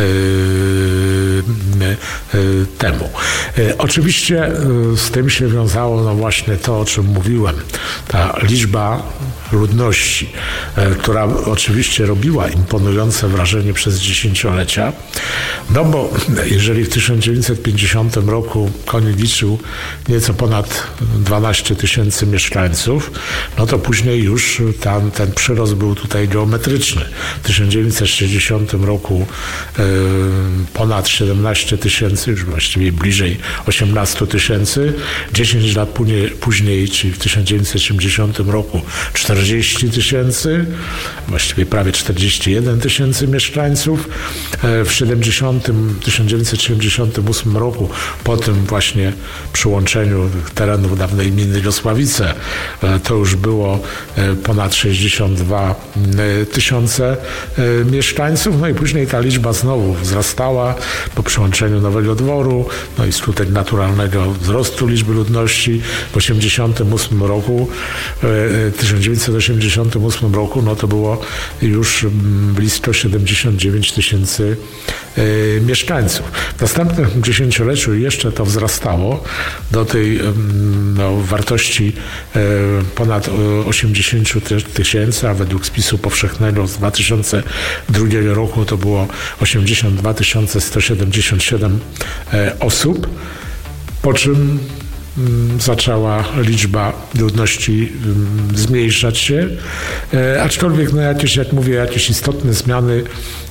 y, y, temu. Y, oczywiście y, z tym się wiązało no właśnie to, o czym mówiłem. Ta liczba ludności, y, która oczywiście robiła imponujące wrażenie przez dziesięciolecia, no bo jeżeli w tysiąc dziewięćset pięćdziesiątym roku Konin liczył nieco ponad dwanaście tysięcy mieszkańców, no to później już tam, ten przyrost był tutaj geometryczny. W tysiąc dziewięćset sześćdziesiątym roku y, ponad siedemnaście tysięcy, już właściwie bliżej osiemnaście tysięcy. dziesięć lat później, później, czyli w tysiąc dziewięćset siedemdziesiątym roku czterdzieści tysięcy, właściwie prawie czterdzieści jeden tysięcy mieszkańców. Y, w tysiąc dziewięćset siedemdziesiątym ósmym roku, po tym właśnie przyłączeniu terenów dawnej gminy Gosławice, y, to już było y, ponad sześćdziesiąt dwa tysiące mieszkańców, no i później ta liczba znowu wzrastała po przyłączeniu zakończeniu Nowego Dworu, no i skutek naturalnego wzrostu liczby ludności w osiemdziesiątym ósmym roku, tysiąc dziewięćset osiemdziesiątym ósmym roku, no to było już blisko siedemdziesiąt dziewięć tysięcy mieszkańców. W następnym dziesięcioleciu jeszcze to wzrastało do tej no, wartości ponad osiemdziesiąt tysięcy, a według spisu powszechnego z dwa tysiące drugiego roku to było osiemdziesiąt dwa tysiące sto siedemdziesiąt siedem osób, po czym zaczęła liczba ludności zmniejszać się, aczkolwiek no jakieś, jak mówię, jakieś istotne zmiany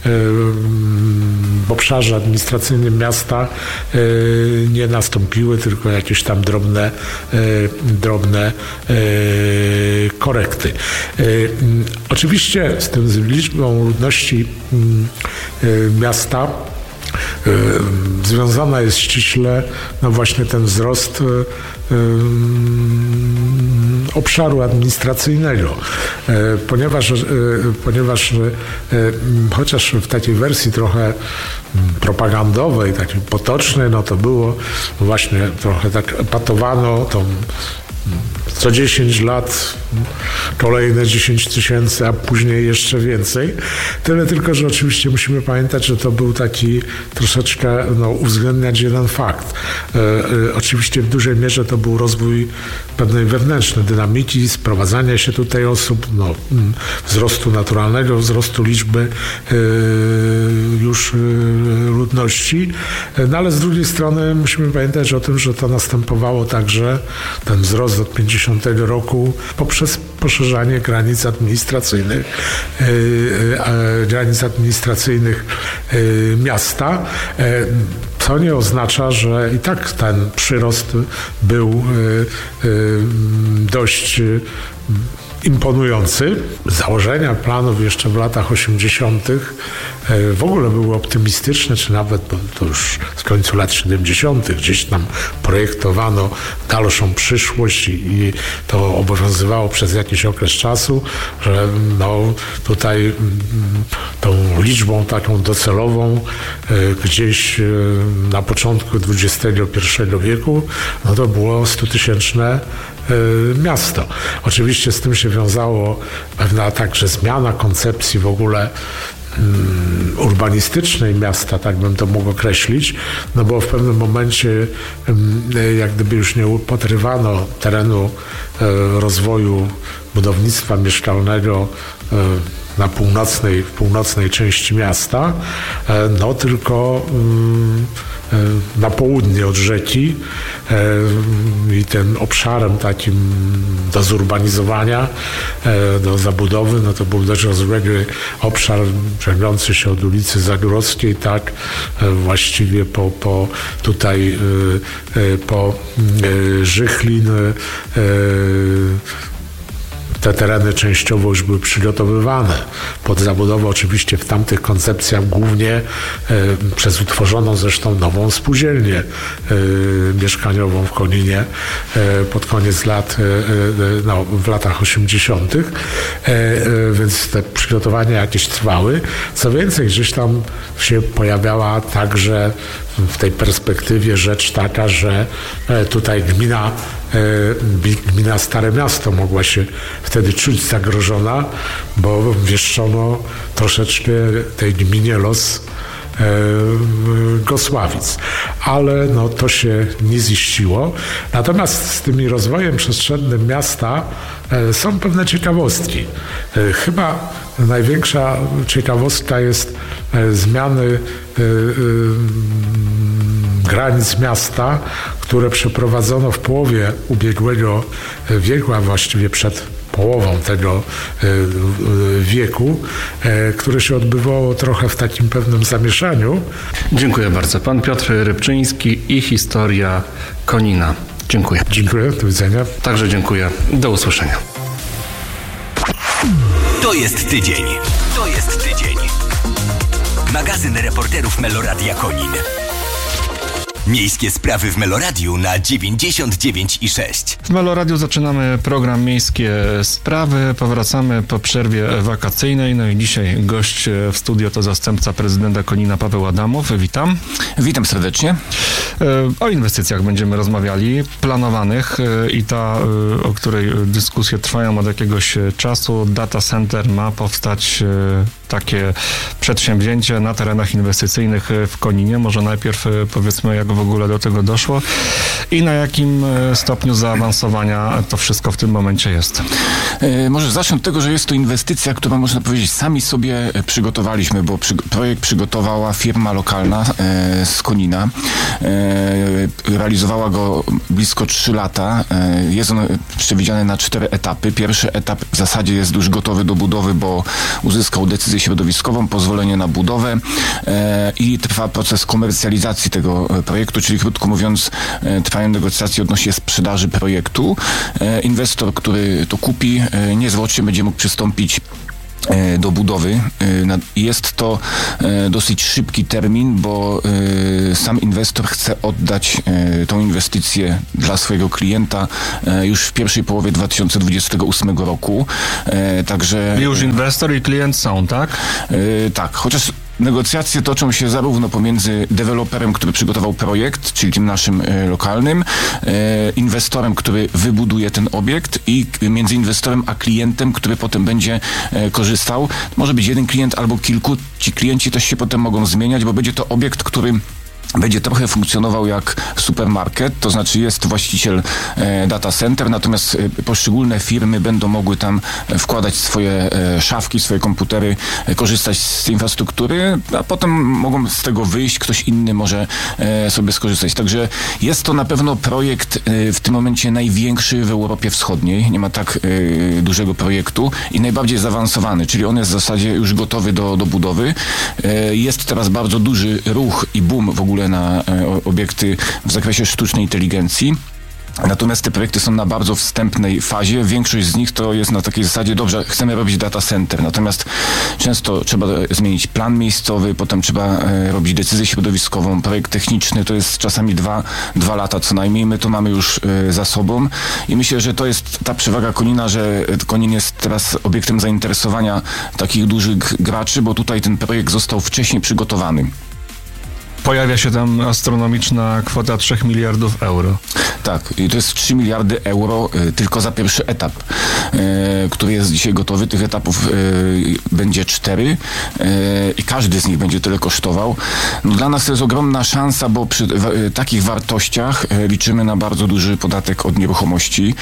w obszarze administracyjnym miasta nie nastąpiły, tylko jakieś tam drobne, drobne korekty. Oczywiście z tą liczbą ludności miasta związana jest ściśle no właśnie ten wzrost obszaru administracyjnego, ponieważ, ponieważ chociaż w takiej wersji trochę propagandowej, takiej potocznej, no to było właśnie trochę tak epatowano tą co dziesięć lat kolejne dziesięć tysięcy, a później jeszcze więcej. Tyle tylko, że oczywiście musimy pamiętać, że to był taki troszeczkę no, uwzględniać jeden fakt. E, e, oczywiście w dużej mierze to był rozwój pewnej wewnętrznej dynamiki, sprowadzania się tutaj osób, no, wzrostu naturalnego, wzrostu liczby e, już e, ludności. E, no ale z drugiej strony musimy pamiętać o tym, że to następowało także ten wzrost od pięćdziesiątego roku poprzez poszerzanie granic administracyjnych, e, e, granic administracyjnych e, miasta, e, co nie oznacza, że i tak ten przyrost był e, e, dość e, imponujący. Założenia planów jeszcze w latach osiemdziesiątych w ogóle były optymistyczne, czy nawet to już z końca lat siedemdziesiątych gdzieś tam projektowano dalszą przyszłość i, i to obowiązywało przez jakiś okres czasu, że no tutaj tą liczbą taką docelową gdzieś na początku dwudziestego pierwszego wieku, no to było stutysięczne miasto. Oczywiście z tym się wiązało pewna także zmiana koncepcji w ogóle um, urbanistycznej miasta, tak bym to mógł określić, no bo w pewnym momencie um, jak gdyby już nie upatrywano terenu um, rozwoju budownictwa mieszkalnego um, na północnej, w północnej części miasta, um, no tylko um, na południe od rzeki i tym obszarem takim do zurbanizowania, do zabudowy, no to był dość rozległy obszar ciągnący się od ulicy Zagórowskiej, tak właściwie po, po tutaj po Żychlin. Te tereny częściowo już były przygotowywane pod zabudowę, oczywiście w tamtych koncepcjach głównie e, przez utworzoną zresztą nową spółdzielnię e, mieszkaniową w Koninie e, pod koniec lat, e, e, no, w latach osiemdziesiątych. E, e, więc te przygotowania jakieś trwały. Co więcej, gdzieś tam się pojawiała także w tej perspektywie rzecz taka, że e, tutaj gmina Gmina Stare Miasto mogła się wtedy czuć zagrożona, bo wieszczono troszeczkę tej gminie los Gosławic. Ale no, to się nie ziściło. Natomiast z tym rozwojem przestrzennym miasta są pewne ciekawostki. Chyba największa ciekawostka jest zmiany granic miasta, które przeprowadzono w połowie ubiegłego wieku, a właściwie przed połową tego wieku, które się odbywało trochę w takim pewnym zamieszaniu. Dziękuję bardzo. Pan Piotr Rybczyński i historia Konina. Dziękuję. Dziękuję, do widzenia. Także dziękuję. Do usłyszenia. To jest tydzień. To jest tydzień. Magazyn reporterów Meloradia Konin. Miejskie sprawy w Meloradiu na dziewięćdziesiąt dziewięć i sześć. W Meloradiu zaczynamy program Miejskie Sprawy. Powracamy po przerwie wakacyjnej. No i dzisiaj gość w studio to zastępca prezydenta Konina Paweł Adamow. Witam. Witam serdecznie. O inwestycjach będziemy rozmawiali, planowanych i ta, o której dyskusje trwają od jakiegoś czasu. Data Center ma powstać, takie przedsięwzięcie na terenach inwestycyjnych w Koninie. Może najpierw powiedzmy, jak w ogóle do tego doszło i na jakim stopniu zaawansowania to wszystko w tym momencie jest. E, może zacznę od tego, że jest to inwestycja, którą można powiedzieć sami sobie przygotowaliśmy, bo przy, projekt przygotowała firma lokalna e, z Konina. E, realizowała go blisko trzy lata. E, jest on przewidziany na cztery etapy. Pierwszy etap w zasadzie jest już gotowy do budowy, bo uzyskał decyzję środowiskową, pozwolenie na budowę e, i trwa proces komercjalizacji tego projektu, czyli krótko mówiąc e, trwają negocjacje odnośnie sprzedaży projektu. E, inwestor, który to kupi, e, niezwłocznie będzie mógł przystąpić do budowy. Jest to dosyć szybki termin, bo sam inwestor chce oddać tą inwestycję dla swojego klienta już w pierwszej połowie dwa tysiące dwudziestego ósmego roku. Także... Już inwestor i klient są, tak? Tak, chociaż negocjacje toczą się zarówno pomiędzy deweloperem, który przygotował projekt, czyli tym naszym e, lokalnym, e, inwestorem, który wybuduje ten obiekt i między inwestorem a klientem, który potem będzie e, korzystał. Może być jeden klient albo kilku. Ci klienci też się potem mogą zmieniać, bo będzie to obiekt, który będzie trochę funkcjonował jak supermarket, to znaczy jest właściciel e, data center, natomiast e, poszczególne firmy będą mogły tam wkładać swoje e, szafki, swoje komputery, e, korzystać z infrastruktury, a potem mogą z tego wyjść, ktoś inny może e, sobie skorzystać. Także jest to na pewno projekt e, w tym momencie największy w Europie Wschodniej. Nie ma tak e, dużego projektu i najbardziej zaawansowany, czyli on jest w zasadzie już gotowy do, do budowy. E, jest teraz bardzo duży ruch i boom w ogóle na e, obiekty w zakresie sztucznej inteligencji. Natomiast te projekty są na bardzo wstępnej fazie. Większość z nich to jest na takiej zasadzie, dobrze, chcemy robić data center. Natomiast często trzeba zmienić plan miejscowy, potem trzeba e, robić decyzję środowiskową, projekt techniczny, to jest czasami dwa, dwa lata co najmniej. My to mamy już e, za sobą i myślę, że to jest ta przewaga Konina, że Konin jest teraz obiektem zainteresowania takich dużych graczy, bo tutaj ten projekt został wcześniej przygotowany. Pojawia się tam astronomiczna kwota trzech miliardów euro. Tak, i to jest trzy miliardy euro y, tylko za pierwszy etap, y, który jest dzisiaj gotowy. Tych etapów y, będzie cztery y, i każdy z nich będzie tyle kosztował. No, dla nas to jest ogromna szansa, bo przy w, y, takich wartościach y, liczymy na bardzo duży podatek od nieruchomości.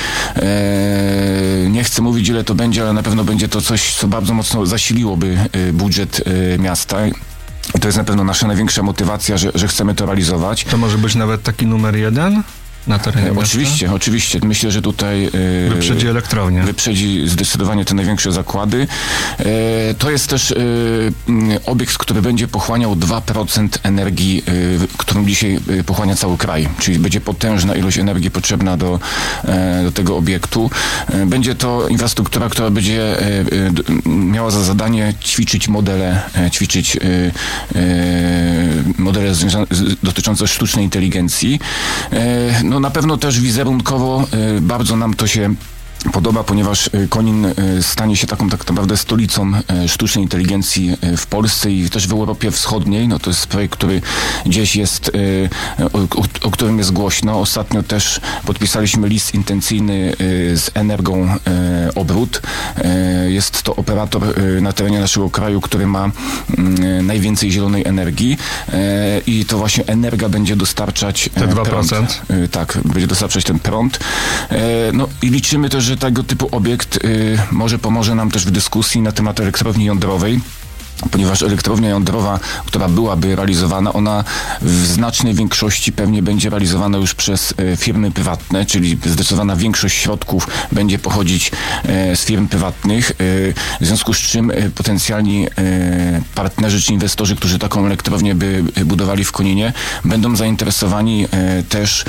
Y, nie chcę mówić, ile to będzie, ale na pewno będzie to coś, co bardzo mocno zasiliłoby y, budżet y, miasta. To jest na pewno nasza największa motywacja, że, że chcemy to realizować. To może być nawet taki numer jeden na terenie miasta? Oczywiście, oczywiście. Myślę, że tutaj yy, wyprzedzi elektrownię. Wyprzedzi zdecydowanie te największe zakłady. Yy, to jest też yy, obiekt, który będzie pochłaniał dwa procent energii, yy, którą dzisiaj yy, pochłania cały kraj. Czyli będzie potężna ilość energii potrzebna do, yy, do tego obiektu. Yy, będzie to infrastruktura, która będzie yy, miała za zadanie ćwiczyć modele, yy, ćwiczyć yy, yy, modele związane, dotyczące sztucznej inteligencji. Yy, No na pewno też wizerunkowo y, bardzo nam to się podoba, ponieważ y, Konin y, stanie się taką tak naprawdę stolicą y, sztucznej inteligencji y, w Polsce i też w Europie Wschodniej. No to jest projekt, który gdzieś jest, y, o, o którym jest głośno. Ostatnio też podpisaliśmy list intencyjny y, z Energą y, Obrót. Y, jest to operator y, na terenie naszego kraju, który ma y, najwięcej zielonej energii y, i to właśnie Energa będzie dostarczać te dwa procent. Prąd. Y, tak, będzie dostarczać ten prąd. Y, no i liczymy też, że tego typu obiekt y, może pomoże nam też w dyskusji na temat elektrowni jądrowej. Ponieważ elektrownia jądrowa, która byłaby realizowana, ona w znacznej większości pewnie będzie realizowana już przez e, firmy prywatne, czyli zdecydowana większość środków będzie pochodzić e, z firm prywatnych, e, w związku z czym e, potencjalni e, partnerzy czy inwestorzy, którzy taką elektrownię by budowali w Koninie, będą zainteresowani e, też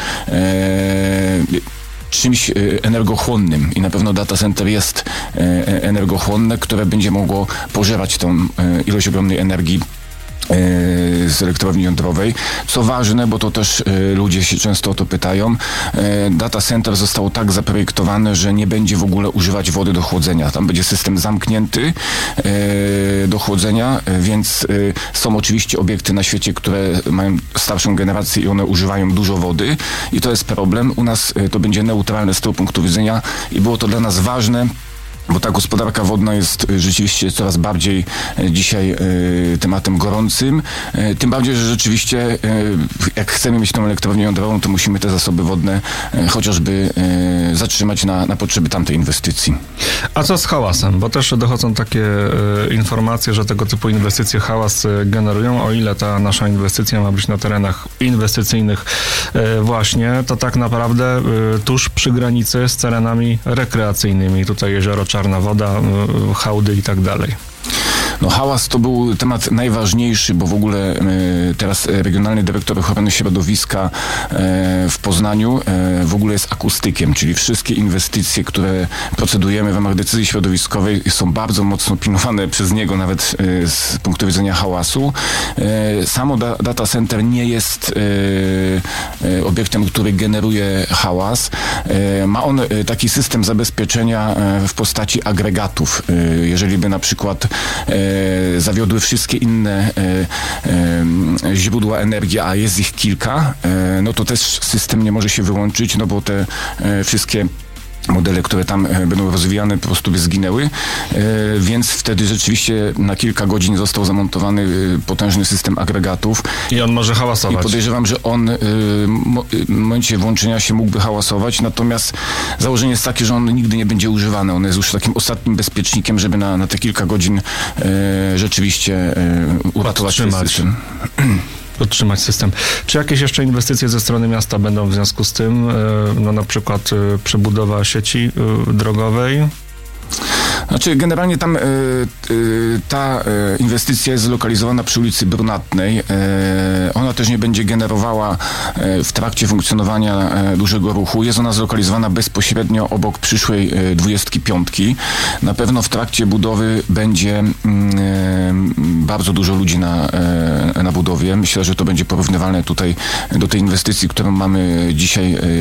e, czymś energochłonnym i na pewno data center jest energochłonne, które będzie mogło pożerać tą ilość ogromnej energii z elektrowni jądrowej. Co ważne, bo to też ludzie się często o to pytają, data center zostało tak zaprojektowane, że nie będzie w ogóle używać wody do chłodzenia. Tam będzie system zamknięty do chłodzenia, więc są oczywiście obiekty na świecie, które mają starszą generację i one używają dużo wody i to jest problem. U nas to będzie neutralne z tego punktu widzenia i było to dla nas ważne, bo ta gospodarka wodna jest rzeczywiście coraz bardziej dzisiaj y, tematem gorącym. Y, tym bardziej, że rzeczywiście y, jak chcemy mieć tą elektrownię jądrową, to musimy te zasoby wodne y, chociażby y, zatrzymać na, na potrzeby tamtej inwestycji. A co z hałasem? Bo też dochodzą takie y, informacje, że tego typu inwestycje hałas y, generują. O ile ta nasza inwestycja ma być na terenach inwestycyjnych y, właśnie, to tak naprawdę y, tuż przy granicy z terenami rekreacyjnymi. Tutaj jezioro Czarna Woda, y, hałdy i tak dalej. No hałas to był temat najważniejszy, bo w ogóle e, teraz Regionalny Dyrektor Ochrony Środowiska e, w Poznaniu e, w ogóle jest akustykiem, czyli wszystkie inwestycje, które procedujemy w ramach decyzji środowiskowej są bardzo mocno pilnowane przez niego, nawet e, z punktu widzenia hałasu. E, samo da, data center nie jest e, e, obiektem, który generuje hałas. E, ma on e, taki system zabezpieczenia e, w postaci agregatów. E, jeżeli by na przykład e, zawiodły wszystkie inne e, e, źródła energii, a jest ich kilka, e, no to też system nie może się wyłączyć, no bo te e, wszystkie modele, które tam będą rozwijane, po prostu by zginęły, więc wtedy rzeczywiście na kilka godzin został zamontowany potężny system agregatów. I on może hałasować. I podejrzewam, że on w momencie włączenia się mógłby hałasować, natomiast założenie jest takie, że on nigdy nie będzie używany. On jest już takim ostatnim bezpiecznikiem, żeby na, na te kilka godzin rzeczywiście uratować ten system. Podtrzymać system. Czy jakieś jeszcze inwestycje ze strony miasta będą w związku z tym? No na przykład przebudowa sieci drogowej? Znaczy generalnie tam y, y, ta y, inwestycja jest zlokalizowana przy ulicy Brunatnej. Y, ona też nie będzie generowała y, w trakcie funkcjonowania y, dużego ruchu. Jest ona zlokalizowana bezpośrednio obok przyszłej y, dwudziestki piątki. Na pewno w trakcie budowy będzie y, bardzo dużo ludzi na, y, na budowie. Myślę, że to będzie porównywalne tutaj do tej inwestycji, którą mamy dzisiaj y,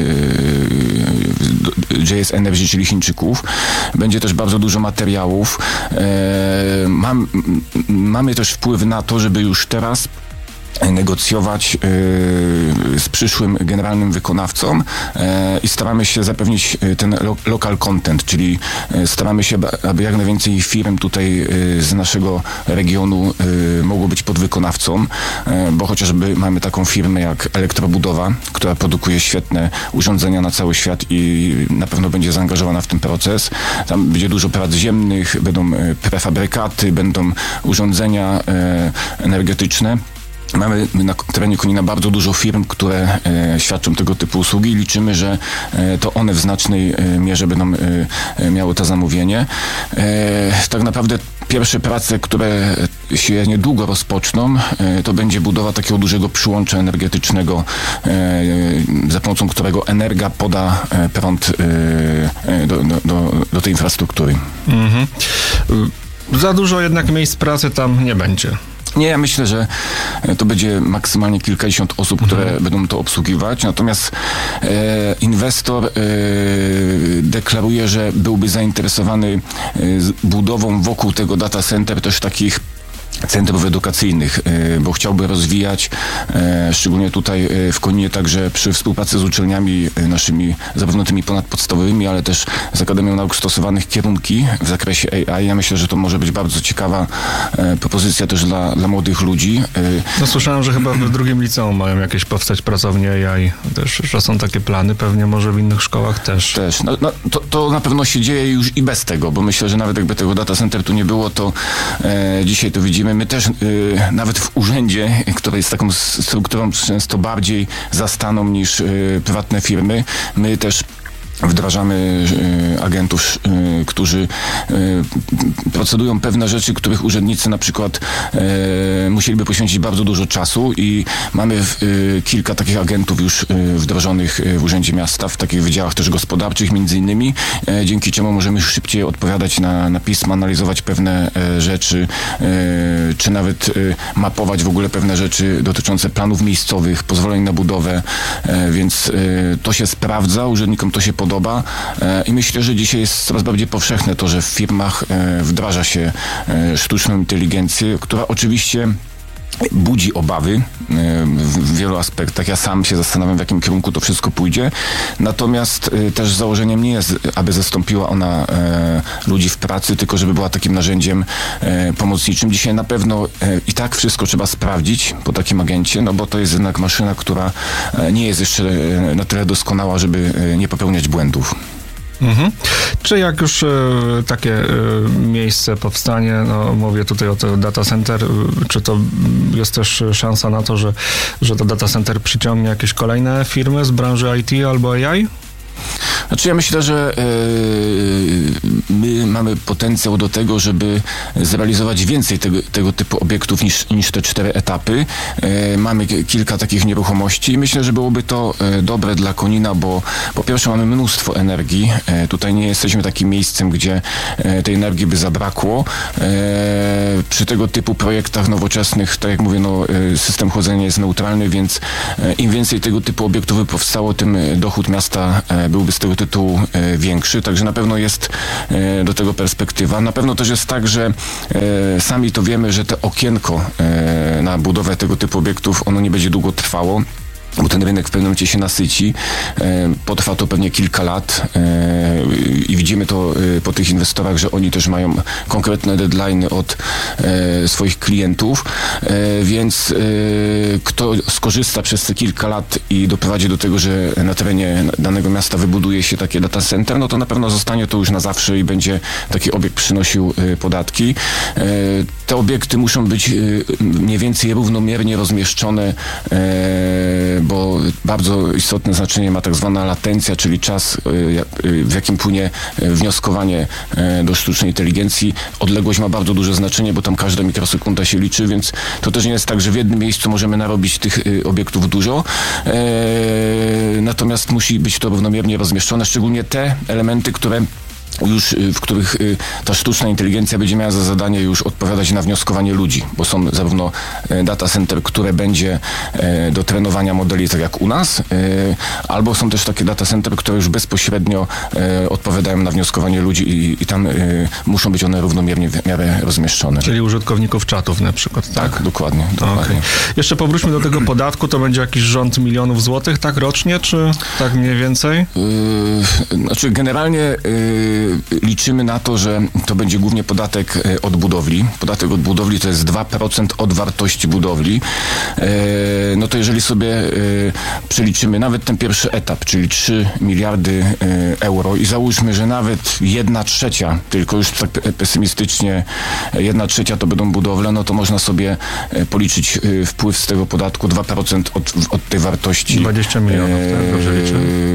J S Energy, czyli Chińczyków. Będzie też bardzo dużo materiałów. E, mam, mamy też wpływ na to, żeby już teraz negocjować y, z przyszłym generalnym wykonawcą y, i staramy się zapewnić ten lo, local content, czyli y, staramy się, aby jak najwięcej firm tutaj y, z naszego regionu y, mogło być podwykonawcą, y, bo chociażby mamy taką firmę jak Elektrobudowa, która produkuje świetne urządzenia na cały świat i na pewno będzie zaangażowana w ten proces. Tam będzie dużo prac ziemnych, będą y, prefabrykaty, będą urządzenia y, energetyczne. Mamy na terenie Konina bardzo dużo firm, które e, świadczą tego typu usługi i liczymy, że e, to one w znacznej e, mierze będą e, miały to zamówienie. E, tak naprawdę pierwsze prace, które się niedługo rozpoczną, e, to będzie budowa takiego dużego przyłącza energetycznego, e, za pomocą którego Energa poda e, prąd e, do, do, do, do tej infrastruktury. Mhm. Za dużo jednak miejsc pracy tam nie będzie. Nie, ja myślę, że to będzie maksymalnie kilkadziesiąt osób, które mhm. będą to obsługiwać. Natomiast e, inwestor e, deklaruje, że byłby zainteresowany e, budową wokół tego data center też takich centrów edukacyjnych, bo chciałby rozwijać, szczególnie tutaj w Koninie, także przy współpracy z uczelniami naszymi, zarówno tymi ponadpodstawowymi, ale też z Akademią Nauk Stosowanych, kierunki w zakresie A I. Ja myślę, że to może być bardzo ciekawa propozycja też dla, dla młodych ludzi. No słyszałem, że chyba w drugim liceum mają jakieś powstać pracownie A I. Też, że są takie plany, pewnie może w innych szkołach też. Też. No, no, to, to na pewno się dzieje już i bez tego, bo myślę, że nawet jakby tego data center tu nie było, to e, dzisiaj to widzimy. My też y, nawet w urzędzie, który jest taką strukturą często bardziej zastaną niż y, prywatne firmy, my też wdrażamy y, agentów, y, którzy y, procedują pewne rzeczy, których urzędnicy na przykład y, musieliby poświęcić bardzo dużo czasu i mamy y, kilka takich agentów już y, wdrożonych w Urzędzie Miasta, w takich wydziałach też gospodarczych między innymi, y, dzięki czemu możemy szybciej odpowiadać na, na pisma, analizować pewne y, rzeczy, y, czy nawet y, mapować w ogóle pewne rzeczy dotyczące planów miejscowych, pozwoleń na budowę, y, więc y, to się sprawdza, urzędnikom to się podoba. Podoba. I myślę, że dzisiaj jest coraz bardziej powszechne to, że w firmach wdraża się sztuczną inteligencję, która oczywiście budzi obawy w wielu aspektach. Ja sam się zastanawiam, w jakim kierunku to wszystko pójdzie. Natomiast też założeniem nie jest, aby zastąpiła ona ludzi w pracy, tylko żeby była takim narzędziem pomocniczym. Dzisiaj na pewno i tak wszystko trzeba sprawdzić po takim agencie, no bo to jest jednak maszyna, która nie jest jeszcze na tyle doskonała, żeby nie popełniać błędów. Mhm. Czy jak już e, takie e, miejsce powstanie, no mówię tutaj o to data center, czy to jest też szansa na to, że, że to data center przyciągnie jakieś kolejne firmy z branży I T albo A I? Znaczy ja myślę, że yy, my mamy potencjał do tego, żeby zrealizować więcej tego, tego typu obiektów niż, niż te cztery etapy. Yy, mamy k- kilka takich nieruchomości i myślę, że byłoby to yy, dobre dla Konina, bo po pierwsze mamy mnóstwo energii. Yy, tutaj nie jesteśmy takim miejscem, gdzie yy, tej energii by zabrakło. Yy, przy tego typu projektach nowoczesnych, tak jak mówię, no, yy, system chłodzenia jest neutralny, więc yy, im więcej tego typu obiektów by powstało, tym dochód miasta yy, byłby z tego tytułu e, większy, także na pewno jest e, do tego perspektywa. Na pewno też jest tak, że e, sami to wiemy, że te okienko e, na budowę tego typu obiektów, ono nie będzie długo trwało, bo ten rynek w pewnym momencie się nasyci. E, potrwa to pewnie kilka lat e, i widzimy to e, po tych inwestorach, że oni też mają konkretne deadline'y od e, swoich klientów, e, więc e, kto skorzysta przez te kilka lat i doprowadzi do tego, że na terenie danego miasta wybuduje się takie data center, no to na pewno zostanie to już na zawsze i będzie taki obiekt przynosił e, podatki. E, te obiekty muszą być e, mniej więcej równomiernie rozmieszczone, e, bo bardzo istotne znaczenie ma tak zwana latencja, czyli czas, w jakim płynie wnioskowanie do sztucznej inteligencji. Odległość ma bardzo duże znaczenie, bo tam każda mikrosekunda się liczy, więc to też nie jest tak, że w jednym miejscu możemy narobić tych obiektów dużo. Natomiast musi być to równomiernie rozmieszczone, szczególnie te elementy, które już w których ta sztuczna inteligencja będzie miała za zadanie już odpowiadać na wnioskowanie ludzi, bo są zarówno data center, które będzie do trenowania modeli, tak jak u nas, albo są też takie data center, które już bezpośrednio odpowiadają na wnioskowanie ludzi i, i tam muszą być one równomiernie w miarę rozmieszczone. Czyli użytkowników czatów na przykład, tak? Tak, dokładnie. dokładnie. Okay. Jeszcze powróćmy do tego podatku, to będzie jakiś rząd milionów złotych, tak rocznie, czy tak mniej więcej? Yy, znaczy generalnie yy, liczymy na to, że to będzie głównie podatek od budowli. Podatek od budowli to jest dwa procent od wartości budowli. No to jeżeli sobie przeliczymy nawet ten pierwszy etap, czyli trzy miliardy euro i załóżmy, że nawet jedna trzecia, tylko już tak pesymistycznie, jedna trzecia to będą budowle, no to można sobie policzyć wpływ z tego podatku dwa procent od, od tej wartości. dwadzieścia milionów, tak? Dobrze liczę?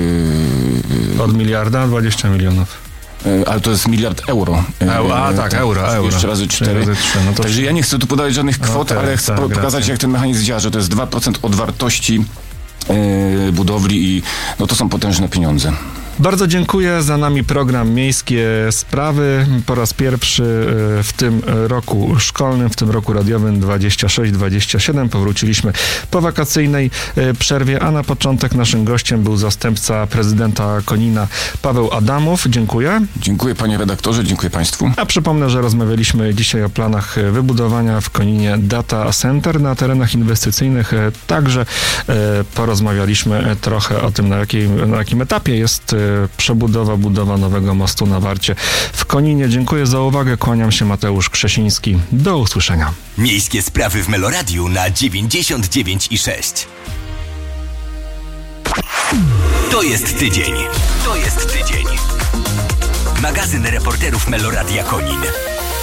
Od miliarda dwadzieścia milionów. Ale to jest miliard euro. A, a tak, euro, euro. Jeszcze razy cztery. Razy trzy, no to... Także ja nie chcę tu podawać żadnych kwot, okay, ale chcę tak, pokazać, racja. Jak ten mechanizm działa, że to jest dwa procent od wartości yy, budowli i no to są potężne pieniądze. Bardzo dziękuję. Za nami program Miejskie Sprawy. Po raz pierwszy w tym roku szkolnym, w tym roku radiowym dwadzieścia sześć dwadzieścia siedem. Powróciliśmy po wakacyjnej przerwie, a na początek naszym gościem był zastępca prezydenta Konina Paweł Adamów. Dziękuję. Dziękuję panie redaktorze, dziękuję państwu. A przypomnę, że rozmawialiśmy dzisiaj o planach wybudowania w Koninie data center na terenach inwestycyjnych. Także porozmawialiśmy trochę o tym, na jakim, na jakim etapie jest przebudowa, budowa nowego mostu na Warcie w Koninie. Dziękuję za uwagę. Kłaniam się, Mateusz Krzesiński. Do usłyszenia. Miejskie Sprawy w Meloradiu na dziewięćdziesiąt dziewięć i sześć. To jest tydzień. To jest tydzień. Magazyn reporterów Meloradia Konin.